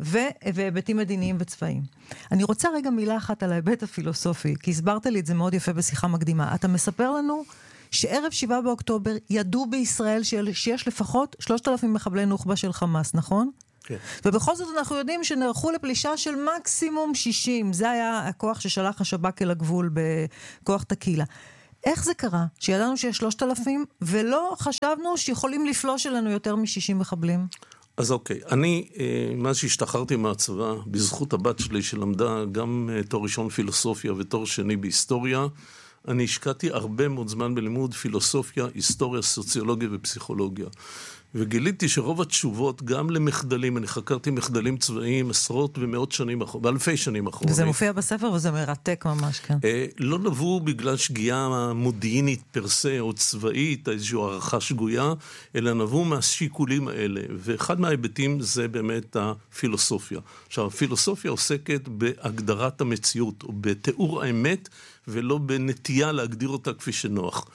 והיבטים מדיניים וצבאיים. אני רוצה רגע מילה אחת על ההיבט הפילוסופי, כי הסברת לי את זה מאוד יפה בשיחה מקדימה. אתה מספר לנו שערב 7 באוקטובר ידעו בישראל שיש לפחות 3,000 מחבלי נוח'בה של חמאס, נכון? כן. ובכל זאת אנחנו יודעים שנערכו לפלישה של מקסימום 60. זה היה הכוח ששלח השב"כ אל הגבול בכוח תקילה. איך זה קרה? שידענו שיש 3,000 ולא חשבנו שיכולים לפלוש אלינו יותר מ-60 מחבלים? אז אוקיי, אני, מאז שהשתחררתי מהצבא, בזכות הבת שלי שלמדה גם תואר ראשון פילוסופיה ותואר שני בהיסטוריה, אני השקעתי הרבה מאוד זמן בלימוד פילוסופיה, היסטוריה, סוציולוגיה ופסיכולוגיה. וגיליתי שרוב התשובות, גם למחדלים, אני חקרתי מחדלים צבאיים עשרות ומאות שנים אחורה, באלפי שנים אחורה. וזה מופיע בספר וזה מרתק ממש, כן. לא נבוא בגלל שגיאה מודיעינית פרסה או צבאית, איזושהי הערכה שגויה, אלא נבוא מהשיקולים האלה. ואחד מההיבטים זה באמת הפילוסופיה. עכשיו, הפילוסופיה עוסקת בהגדרת המציאות, או בתיאור האמת, ולא בנטייה להגדיר אותה כפי שנוח.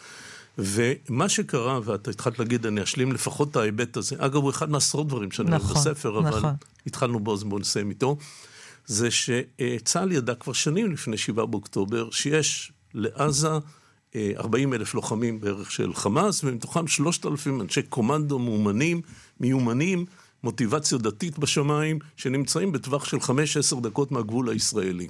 ומה שקרה, ואתה התחלת להגיד, אני אשלים לפחות את ההיבט הזה, אגב, הוא אחד מעשרות דברים שאני אוהב בספר, אבל התחלנו בו, אז בואו נסיים איתו, זה שצה"ל ידע כבר שנים לפני 7 באוקטובר, שיש לעזה 40,000 לוחמים בערך של חמאס, ומתוכם 3,000 אנשי קומנדו מיומנים, מוטיבציה דתית בשמיים, שנמצאים בטווח של 5-10 דקות מהגבול הישראלי.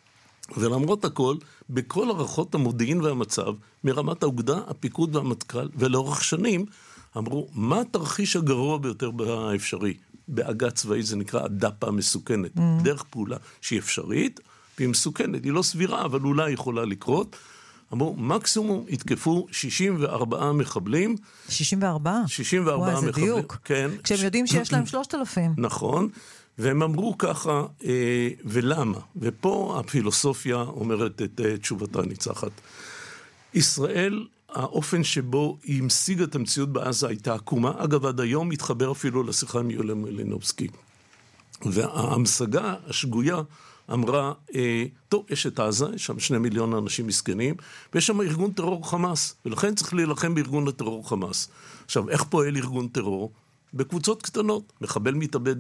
ולמרות הכל, בכל ערכות המודיעין והמצב, מרמת האוגדה, הפיקוד והמטכ"ל, ולאורך שנים, אמרו, מה התרחיש הגרוע ביותר האפשרי? בהגה צבאית זה נקרא הדפה המסוכנת. דרך פעולה שהיא אפשרית, והיא מסוכנת, היא לא סבירה, אבל אולי יכולה לקרות. אמרו, מקסימום התקפו 64 מחבלים. 64? 64 מחבלים. וואי, זה דיוק. כן. כשהם יודעים שיש להם 3,000. נכון. והם אמרו ככה, ולמה? ופה הפילוסופיה אומרת את תשובתה הניצחת. ישראל, האופן שבו היא המשיגה את המציאות בעזה הייתה עקומה. אגב, עד היום מתחבר אפילו לשיחה עם יוליה מלינובסקי. וההמשגה השגויה אמרה, טוב, יש את עזה, יש שם 2 מיליון אנשים מסכנים, ויש שם ארגון טרור חמאס, ולכן צריך להילחם בארגון הטרור חמאס. עכשיו, איך פועל ארגון טרור? בקבוצות קטנות, מחבל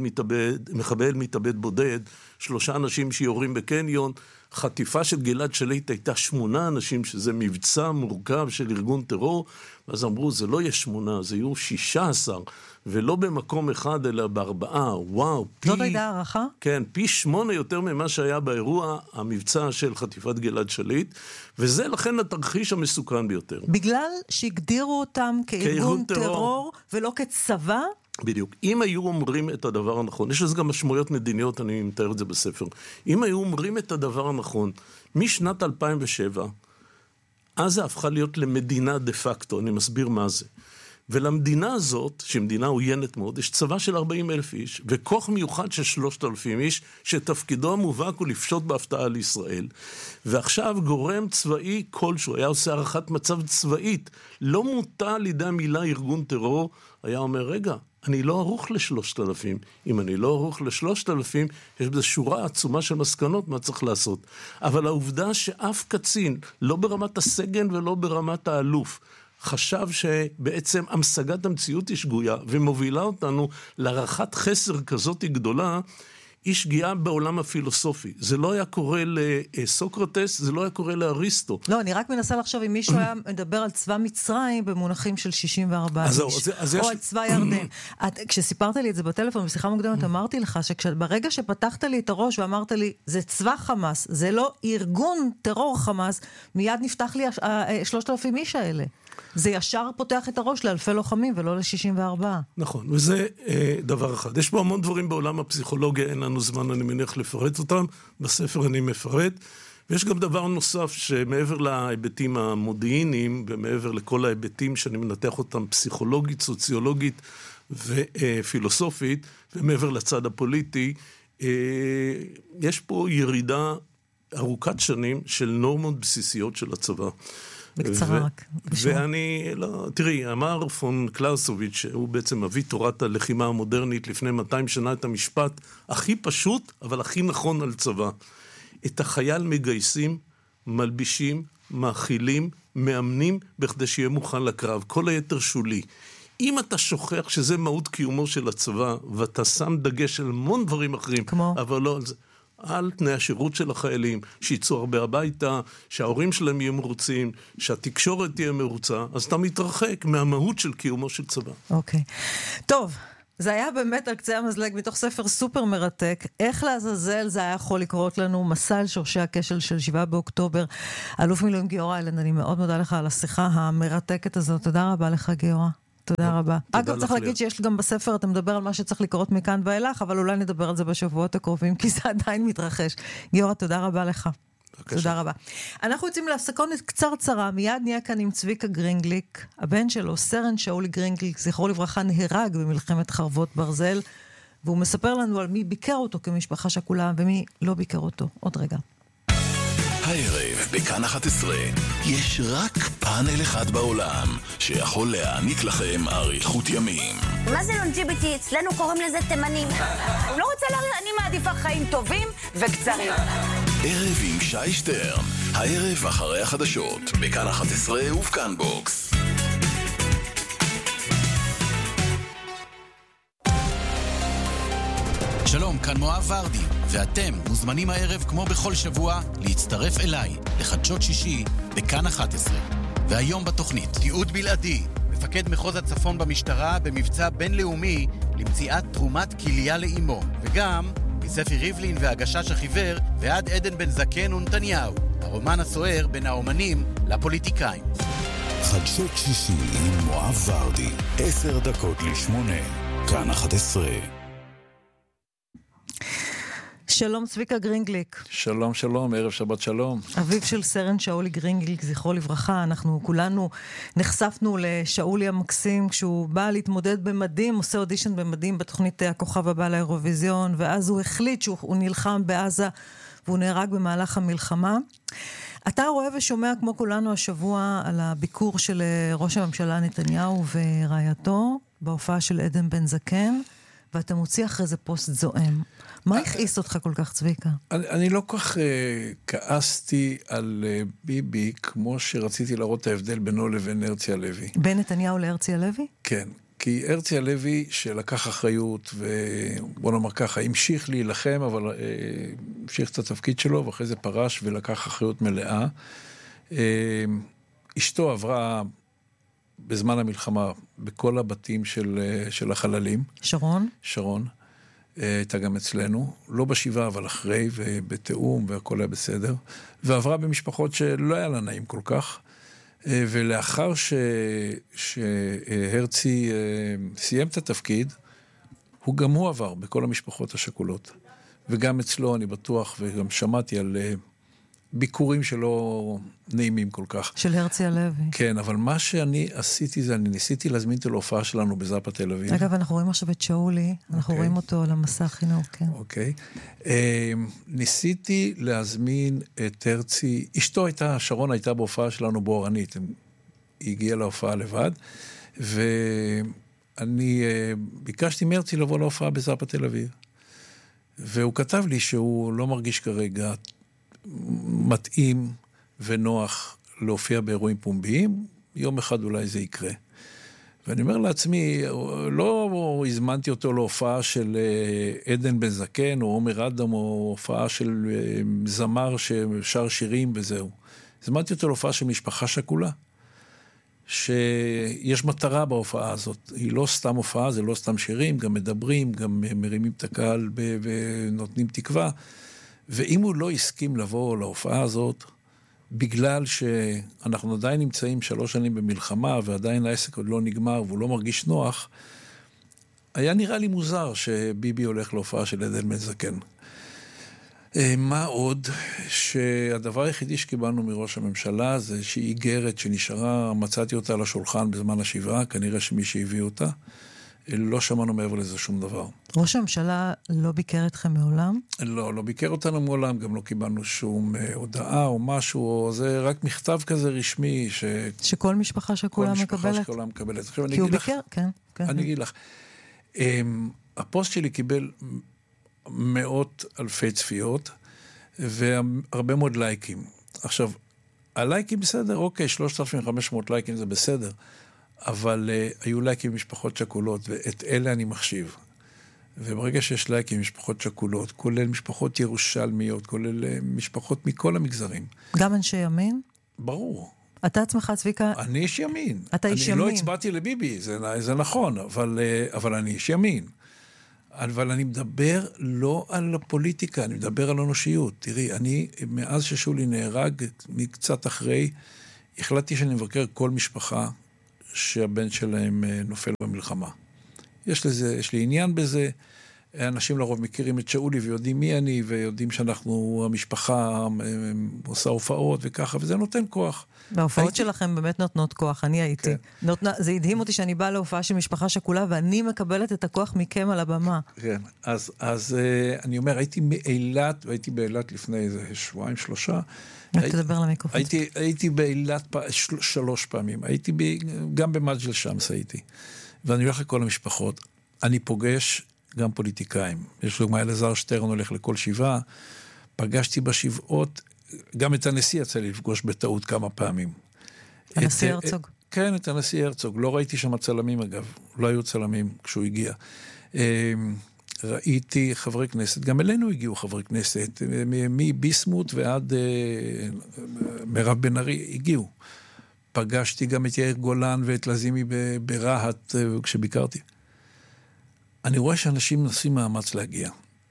מתאבד בודד, 3 אנשים שיורים בקניון, חטיפה של גלעד שליט הייתה 8 אנשים, שזה מבצע מורכב של ארגון טרור, אז אמרו, זה לא יהיה 8, זה יהיו 16, ולא במקום אחד, אלא ב4, וואו. זאת הייתה הערכה? כן, פי 8 יותר ממה שהיה באירוע, המבצע של חטיפת גלעד שליט, וזה לכן התרחיש המסוכן ביותר. בגלל שהגדירו אותם כארגון טרור ולא כצבא? בדיוק. אם היו אומרים את הדבר הנכון, יש לזה גם משמעויות מדיניות, אני מתאר את זה בספר. אם היו אומרים את הדבר הנכון, משנת 2007, אז זה הפכה להיות למדינה דה פקטו, אני מסביר מה זה. ולמדינה הזאת, שהיא מדינה עוינת מאוד, יש צבא של 40,000 איש, וכוח מיוחד של 3,000 איש, שתפקידו המובהק הוא לפשוט בהפתעה לישראל. ועכשיו גורם צבאי כלשהו, היה עושה הערכת מצב צבאית, לא מוטה על ידי המילה ארגון טרור, היה אומר, רגע, אני לא ערוך ל3,000. אם אני לא ערוך ל3,000, יש בזה שורה עצומה של מסקנות מה צריך לעשות. אבל העובדה שאף קצין, לא ברמת הסגן ולא ברמת האלוף, חשב שבעצם המשגת המציאות היא שגויה, ומובילה אותנו להערכת חסר כזאת גדולה, היא שגיאה בעולם הפילוסופי. זה לא היה קורה לסוקרטס, זה לא היה קורה לאריסטו. לא, אני רק מנסה לחשוב אם מישהו היה מדבר על צבא מצרים במונחים של 64 איש, או על צבא ירדן. כשסיפרת לי את זה בטלפון, בשיחה מוקדמת, אמרתי לך שברגע שפתחת לי את הראש ואמרת לי, זה צבא חמאס, זה לא ארגון טרור חמאס, מיד נפתח לי 3,000 איש האלה. זה ישר פותח את הראש לאלפי לוחמים ולא ל-64. נכון, וזה דבר אחד. יש פה המון דברים בעולם הפסיכולוגיה, אין לנו זמן, אני מניח לפרט אותם, בספר אני מפרט, ויש גם דבר נוסף שמעבר להיבטים המודיעיניים, ומעבר לכל ההיבטים שאני מנתח אותם פסיכולוגית, סוציולוגית ופילוסופית, ומעבר לצד הפוליטי, יש פה ירידה ארוכת שנים של נורמות בסיסיות של הצבא. בקצרה רק. ואני, לא, תראי, אמר פון קלאוסוביץ', שהוא בעצם מביא תורת הלחימה המודרנית לפני 200 שנה את המשפט הכי פשוט, אבל הכי נכון על צבא. את החייל מגייסים, מלבישים, מאכילים, מאמנים, בכדי שיהיה מוכן לקרב. כל היתר שולי. אם אתה שוכח שזה מהות קיומו של הצבא, ואתה שם דגש על המון דברים אחרים, כמו? אבל לא על זה. על תנאי השירות של החיילים, שיצאו הרבה הביתה, שההורים שלהם יהיו מרוצים, שהתקשורת תהיה מרוצה, אז אתה מתרחק מהמהות של קיומו של צבא. אוקיי. טוב, זה היה באמת על קצה המזלג מתוך ספר סופר מרתק. איך לעזאזל זה היה יכול לקרות לנו? מסע על שורשי הכשל של 7 באוקטובר. אלוף מילואים גיורא איילנד, אני מאוד מודה לך על השיחה המרתקת הזאת. תודה רבה לך גיורא. תודה רבה. אגב, צריך להגיד שיש גם בספר, אתה מדבר על מה שצריך לקרות מכאן ואילך, אבל אולי נדבר על זה בשבועות הקרובים, כי זה עדיין מתרחש. גיורא, תודה רבה לך. תודה רבה. אנחנו יוצאים להפסקונת קצרצרה, מיד נהיה כאן עם צביקה גרינגליק, הבן שלו, סרן שאולי גרינגליק, זכרו לברכה, נהרג במלחמת חרבות ברזל, והוא מספר לנו על מי ביקר אותו כמשפחה שכולה, ומי לא ביקר אותו. עוד רגע. הערב בכאן 11 יש רק פאנל אחד בעולם שיכול להעניק לכם אריכות ימים. מה זה לונג'יביטי? אצלנו קוראים לזה תימנים. הוא לא רוצה להריח, אני מעדיפה חיים טובים וקצרים. ערב עם שי שטרן, הערב אחרי החדשות, בכאן 11 ובכאן בוקס. שלום, כאן מואב ורדי, ואתם מוזמנים הערב כמו בכל שבוע להצטרף אליי לחדשות שישי בכאן 11. והיום בתוכנית תיעוד בלעדי, מפקד מחוז הצפון במשטרה במבצע בינלאומי למציאת תרומת כליה לאמו, וגם מספי ריבלין והגשש החיוור ועד עדן בן זקן ונתניהו, הרומן הסוער בין האומנים לפוליטיקאים. חדשות שישי עם מואב ורדי, 7:50, כאן 11. שלום צביקה גרינגליק. שלום, שלום, ערב שבת שלום. אביו של סרן שאולי גרינגליק, זכרו לברכה. אנחנו כולנו נחשפנו לשאולי המקסים כשהוא בא להתמודד במדים, עושה אודישן במדים בתוכנית הכוכב הבא לאירוויזיון, ואז הוא החליט שהוא נלחם בעזה והוא נהרג במהלך המלחמה. אתה רואה ושומע כמו כולנו השבוע על הביקור של ראש הממשלה נתניהו ורעייתו בהופעה של עדן בן זקן, ואתה מוציא אחרי זה פוסט זועם. מה הכעיס אותך כל כך, צביקה? אני לא כל כך כעסתי על ביבי, כמו שרציתי להראות את ההבדל בינו לבין הרצי הלוי. בין נתניהו להרצי הלוי? כן, כי הרצי הלוי שלקח אחריות, ובוא נאמר ככה, המשיך להילחם, אבל המשיך את התפקיד שלו, ואחרי זה פרש ולקח אחריות מלאה. אשתו עברה בזמן המלחמה בכל הבתים של החללים. שרון? שרון. הייתה גם אצלנו, לא בשבעה אבל אחרי ובתאום והכל היה בסדר, ועברה במשפחות שלא היה לה נעים כל כך, ולאחר שהרצי סיים את התפקיד, גם הוא עבר בכל המשפחות השכולות. וגם אצלו אני בטוח, וגם שמעתי על ביקורים שלא נעימים כל כך. של הרצי הלוי. כן, אבל מה שאני עשיתי זה, אני ניסיתי להזמין אותו להופעה שלנו בזאפה תל אביב. אגב, אנחנו רואים עכשיו את שאולי, אנחנו רואים אותו על המסך, הנה, כן. אוקיי. ניסיתי להזמין את הרצי, אשתו הייתה, שרון הייתה בהופעה שלנו באורנית, היא הגיעה להופעה לבד, ואני ביקשתי מהרצי לבוא להופעה בזאפה תל אביב. והוא כתב לי שהוא לא מרגיש כרגע מתאים ונוח להופיע באירועים פומביים, יום אחד אולי זה יקרה. ואני אומר לעצמי, לא הזמנתי אותו להופעה של עדן בן זקן, או עומר אדם, או הופעה של זמר ששר שירים וזהו. הזמנתי אותו להופעה של משפחה שכולה, שיש מטרה בהופעה הזאת. היא לא סתם הופעה, זה לא סתם שירים, גם מדברים, גם מרימים את הקהל ונותנים תקווה. ואם הוא לא הסכים לבוא להופעה הזאת, בגלל שאנחנו עדיין נמצאים 3 שנים במלחמה, ועדיין העסק עוד לא נגמר, והוא לא מרגיש נוח, היה נראה לי מוזר שביבי הולך להופעה של עדן בן זקן. מה עוד? שהדבר היחידי שקיבלנו מראש הממשלה זה שהיא איגרת שנשארה, מצאתי אותה על השולחן בזמן השבעה, כנראה שמי שהביא אותה, לא שמענו מעבר לזה שום דבר. ראש הממשלה לא ביקר אתכם מעולם? לא ביקר אותנו מעולם, גם לא קיבלנו שום הודעה או משהו, זה רק מכתב כזה רשמי שכל משפחה שכולה מקבלת? כל משפחה שכולה מקבלת. כי הוא ביקר, כן. אני אגיד לך, הפוסט שלי קיבל מאות אלפי צפיות, והרבה מאוד לייקים. עכשיו, הלייקים בסדר, אוקיי, 3,500 לייקים זה בסדר, אבל היו לייקים משפחות שכולות, ואת אלה אני מחשיב. וברגע שיש לייקים משפחות שכולות, כולל משפחות ירושלמיות, כולל משפחות מכל המגזרים. גם אנשי ימין? ברור. אתה עצמך, צביקה? אני איש ימין. אתה איש ימין. אני לא הצבעתי לביבי, זה נכון, אבל אני איש ימין. אבל אני מדבר לא על הפוליטיקה, אני מדבר על אנושיות. תראי, אני, מאז ששולי נהרג, מקצת אחרי, החלטתי שאני מבקר כל משפחה שהבן שלהם נופל במלחמה. יש לי עניין בזה, אנשים לרוב מכירים את שאולי ויודעים מי אני, ויודעים שאנחנו, המשפחה עושה הופעות וככה, וזה נותן כוח. וההופעות שלכם באמת נותנות כוח, אני הייתי. זה הדהים אותי שאני באה להופעה של משפחה שכולה, ואני מקבלת את הכוח מכם על הבמה. כן, אז אני אומר, הייתי באילת לפני איזה 2-3, תדבר למיקרופון. הייתי באילת 3 פעמים, הייתי גם במג'ל שמס הייתי, ואני הולך לכל המשפחות, אני פוגש גם פוליטיקאים, יש דוגמה, אלעזר שטרן הולך לכל שבעה, פגשתי בשבעות, גם את הנשיא יצא לי לפגוש בטעות כמה פעמים. הנשיא הרצוג. כן, את הנשיא הרצוג, לא ראיתי שם צלמים אגב, לא היו צלמים כשהוא הגיע. ראיתי חברי כנסת, גם אלינו הגיעו חברי כנסת, מביסמוט ועד מירב בן ארי הגיעו. פגשתי גם את יאיר גולן ואת לזימי ברהט כשביקרתי. אני רואה שאנשים נשים מאמץ להגיע.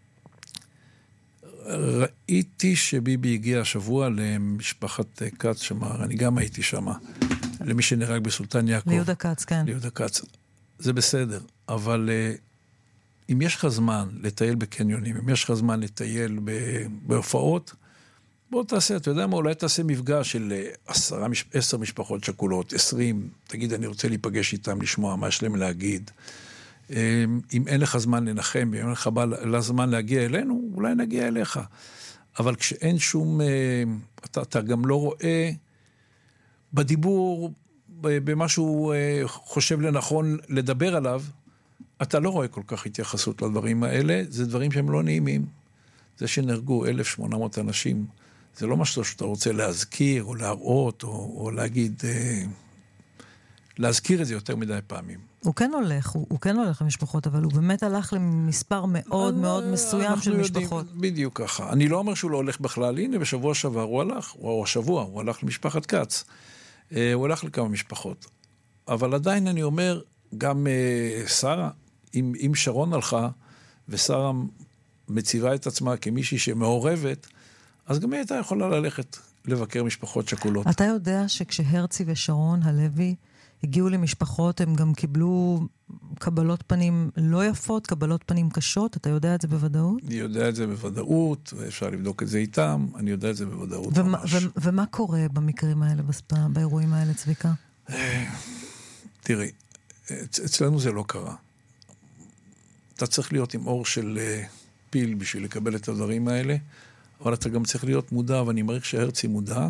ראיתי שביבי הגיע השבוע למשפחת קץ שמר, אני גם הייתי שם, למי שנהרג בסולטן יעקב. ליהודה קץ, כן. ליהודה קץ. זה בסדר, אבל אם יש לך זמן לטייל בקניונים, אם יש לך זמן לטייל בהופעות, בוא תעשה, אתה יודע מה, אולי תעשה מפגש של 10 משפחות שכולות, 20, תגיד, אני רוצה להיפגש איתם, לשמוע מה יש להם להגיד. אם אין לך זמן לנחם, אם אין לך זמן להגיע אלינו, אולי נגיע אליך. אבל כשאין שום, אתה גם לא רואה בדיבור, במה שהוא חושב לנכון לדבר עליו, אתה לא רואה כל כך התייחסות לדברים האלה, זה דברים שהם לא נעימים. זה שנהרגו 1,800 אנשים, זה לא משהו שאתה רוצה להזכיר, או להראות, או להגיד, להזכיר את זה יותר מדי פעמים. הוא כן הולך למשפחות, אבל הוא באמת הלך למספר מאוד מאוד מסוים של משפחות. בדיוק ככה. אני לא אומר שהוא לא הולך בכלל, הנה בשבוע שעבר הוא הלך, או השבוע, הוא הלך למשפחת קץ. הוא הלך לכמה משפחות. אבל עדיין אני אומר, גם שרה, אם שרון הלכה, ושרה מציבה את עצמה כמישהי שמעורבת, אז גם היא הייתה יכולה ללכת לבקר משפחות שכולות. אתה יודע שכשהרצי ושרון הלוי הגיעו למשפחות, הם גם קיבלו קבלות פנים לא יפות, קבלות פנים קשות, אתה יודע את זה בוודאות? אני יודע את זה בוודאות, ואפשר לבדוק את זה איתם, אני יודע את זה בוודאות ממש. ומה קורה במקרים האלה, באירועים האלה, צביקה? תראי, אצלנו זה לא קרה. אתה צריך להיות עם אור של פיל בשביל לקבל את הדברים האלה, אבל אתה גם צריך להיות מודע, ואני מעריך שהרצי מודע,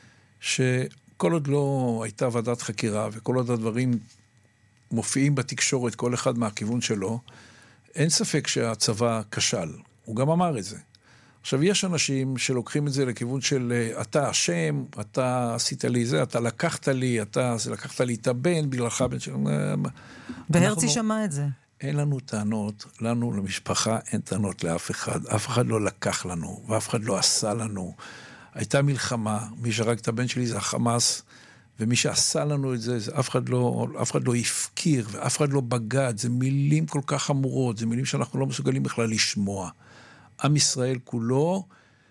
שכל עוד לא הייתה ועדת חקירה, וכל עוד הדברים מופיעים בתקשורת, כל אחד מהכיוון שלו, אין ספק שהצבא כשל. הוא גם אמר את זה. עכשיו, יש אנשים שלוקחים את זה לכיוון של אתה אשם, אתה עשית לי זה, אתה לקחת לי, אתה לקחת לי את הבן, בגללך בן של... והרצי שמע את זה. אין לנו טענות, לנו למשפחה אין טענות לאף אחד. אף אחד לא לקח לנו, ואף אחד לא עשה לנו. הייתה מלחמה, מי שרק את הבן שלי זה החמאס, ומי שעשה לנו את זה, אף אחד לא הפקיר, ואף אחד לא בגד. זה מילים כל כך חמורות, זה מילים שאנחנו לא מסוגלים בכלל לשמוע. עם ישראל כולו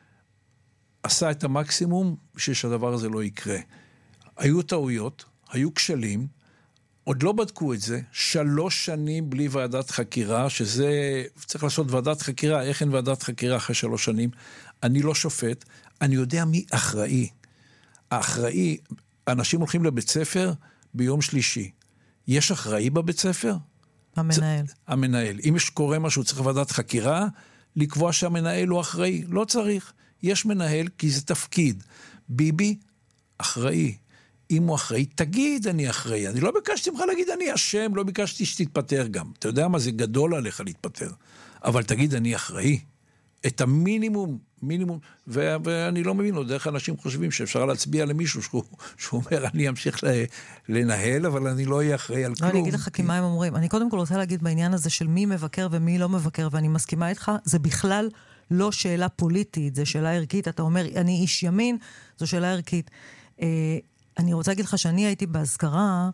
עשה את המקסימום בשביל שהדבר הזה לא יקרה. היו טעויות, היו כשלים, עוד לא בדקו את זה, 3 שנים בלי ועדת חקירה, שזה, צריך לעשות ועדת חקירה, איך אין ועדת חקירה אחרי 3 שנים? אני לא שופט, אני יודע מי אחראי. האחראי, אנשים הולכים לבית ספר ביום שלישי. יש אחראי בבית ספר? המנהל. המנהל. אם יש קורה משהו, צריך ועדת חקירה, לקבוע שהמנהל הוא אחראי. לא צריך. יש מנהל כי זה תפקיד. ביבי, אחראי. אם הוא אחראי, תגיד אני אחראי. אני לא ביקשתי ממך להגיד אני אשם, לא ביקשתי שתתפטר גם. אתה יודע מה, זה גדול עליך להתפטר. אבל תגיד אני אחראי. את המינימום, ואני לא מבין עוד איך אנשים חושבים שאפשר להצביע למישהו שהוא אומר אני אמשיך לנהל, אבל אני לא אהיה אחראי על כלום. אני אגיד לך כי מה הם אומרים. אני קודם כל רוצה להגיד בעניין הזה של מי מבקר ומי לא מבקר, ואני מסכימה איתך, זה בכלל לא שאלה פוליטית, זה שאלה ערכית. אתה אומר אני איש ימין, זו שאלה ערכית. אני רוצה להגיד לך שאני הייתי בהזכרה,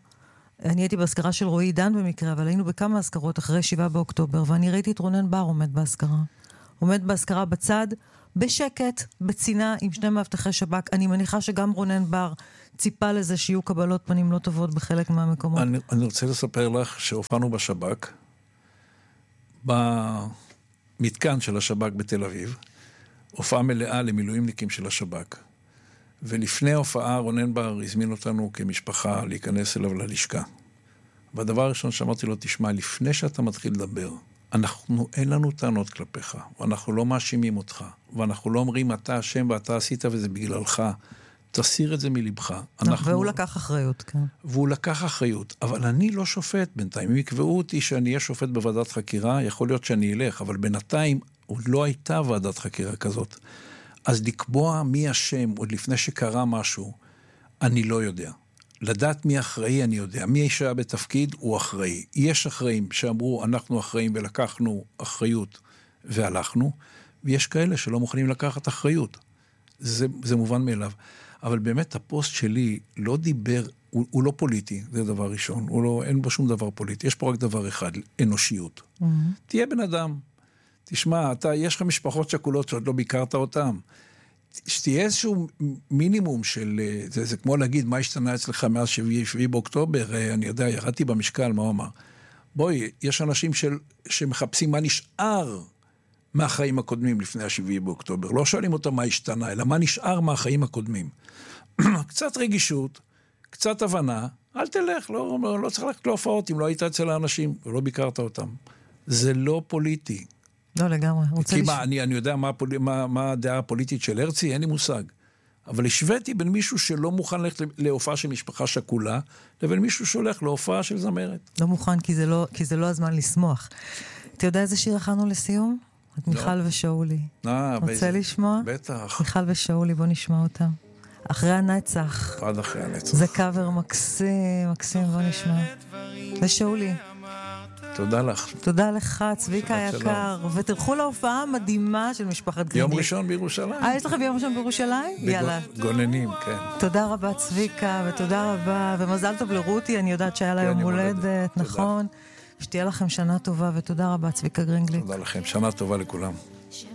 של רועי עידן במקרה, אבל היינו בכמה הזכרות אחרי 7 באוקטובר, ואני ראיתי את רונן בר עומד בהזכרה בצד, בשקט, בצינה, עם 2 מאבטחי שב"כ. אני מניחה שגם רונן בר ציפה לזה שיהיו קבלות פנים לא טובות בחלק מהמקומות. אני רוצה לספר לך שהופענו בשב"כ, במתקן של השב"כ בתל אביב, הופעה מלאה למילואימניקים של השב"כ. ולפני ההופעה רונן בר הזמין אותנו כמשפחה להיכנס אליו ללשכה. והדבר הראשון שאמרתי לו, תשמע, לפני שאתה מתחיל לדבר, אין לנו טענות כלפיך, ואנחנו לא מאשימים אותך, ואנחנו לא אומרים אתה אשם ואתה עשית וזה בגללך, תסיר את זה מלבך. והוא לקח אחריות, כן. והוא לקח אחריות, אבל אני לא שופט בינתיים. אם יקבעו אותי שאני אהיה שופט בוועדת חקירה, יכול להיות שאני אלך, אבל בינתיים עוד לא הייתה ועדת חקירה כזאת. אז לקבוע מי אשם עוד לפני שקרה משהו, אני לא יודע. לדעת מי אחראי אני יודע. מי שהיה בתפקיד הוא אחראי. יש אחראים שאמרו אנחנו אחראים ולקחנו אחריות והלכנו, ויש כאלה שלא מוכנים לקחת אחריות. זה מובן מאליו. אבל באמת הפוסט שלי לא דיבר, הוא לא פוליטי, זה דבר ראשון. אין בו שום דבר פוליטי. יש פה רק דבר אחד, אנושיות. תהיה בן אדם. תשמע, יש לך משפחות שכולות שעוד לא ביקרת אותם. שתהיה איזשהו מינימום של, זה כמו להגיד, מה השתנה אצלך מאז 7 באוקטובר, אני יודע, ירדתי במשקל, מה הוא אמר? בואי, יש אנשים שמחפשים מה נשאר מהחיים הקודמים לפני 7 באוקטובר. לא שואלים אותם מה השתנה, אלא מה נשאר מהחיים הקודמים. קצת רגישות, קצת הבנה, אל תלך, לא צריך ללכת להופעות אם לא היית אצל האנשים ולא ביקרת אותם. זה לא פוליטי. לא לגמרי. כי אני יודע מה הדעה הפוליטית של הרצי, אין לי מושג. אבל השוויתי בין מישהו שלא מוכן ללכת להופעה של משפחה שכולה, לבין מישהו שהולך להופעה של זמרת. לא מוכן, כי זה לא הזמן לשמוח. אתה יודע איזה שיר הכנו לסיום? את מיכל ושאולי. רוצה לשמוע? בטח. מיכל ושאולי, בוא נשמע אותם. אחרי הנצח. עד אחרי הנצח. זה קאבר מקסים, מקסים, בוא נשמע. ושאולי. תודה לך. תודה לך, צביקה היקר. ותלכו להופעה המדהימה של משפחת גרינגליק. יום ראשון בירושלים. יש לכם ביום ראשון בירושלים? יאללה. גוננים, כן. תודה רבה צביקה, ותודה רבה, ומזל טוב לרותי, אני יודעת שהיה לה יום הולדת, נכון? שתהיה לכם שנה טובה, ותודה רבה צביקה גרינגליק. תודה לכם, שנה טובה לכולם.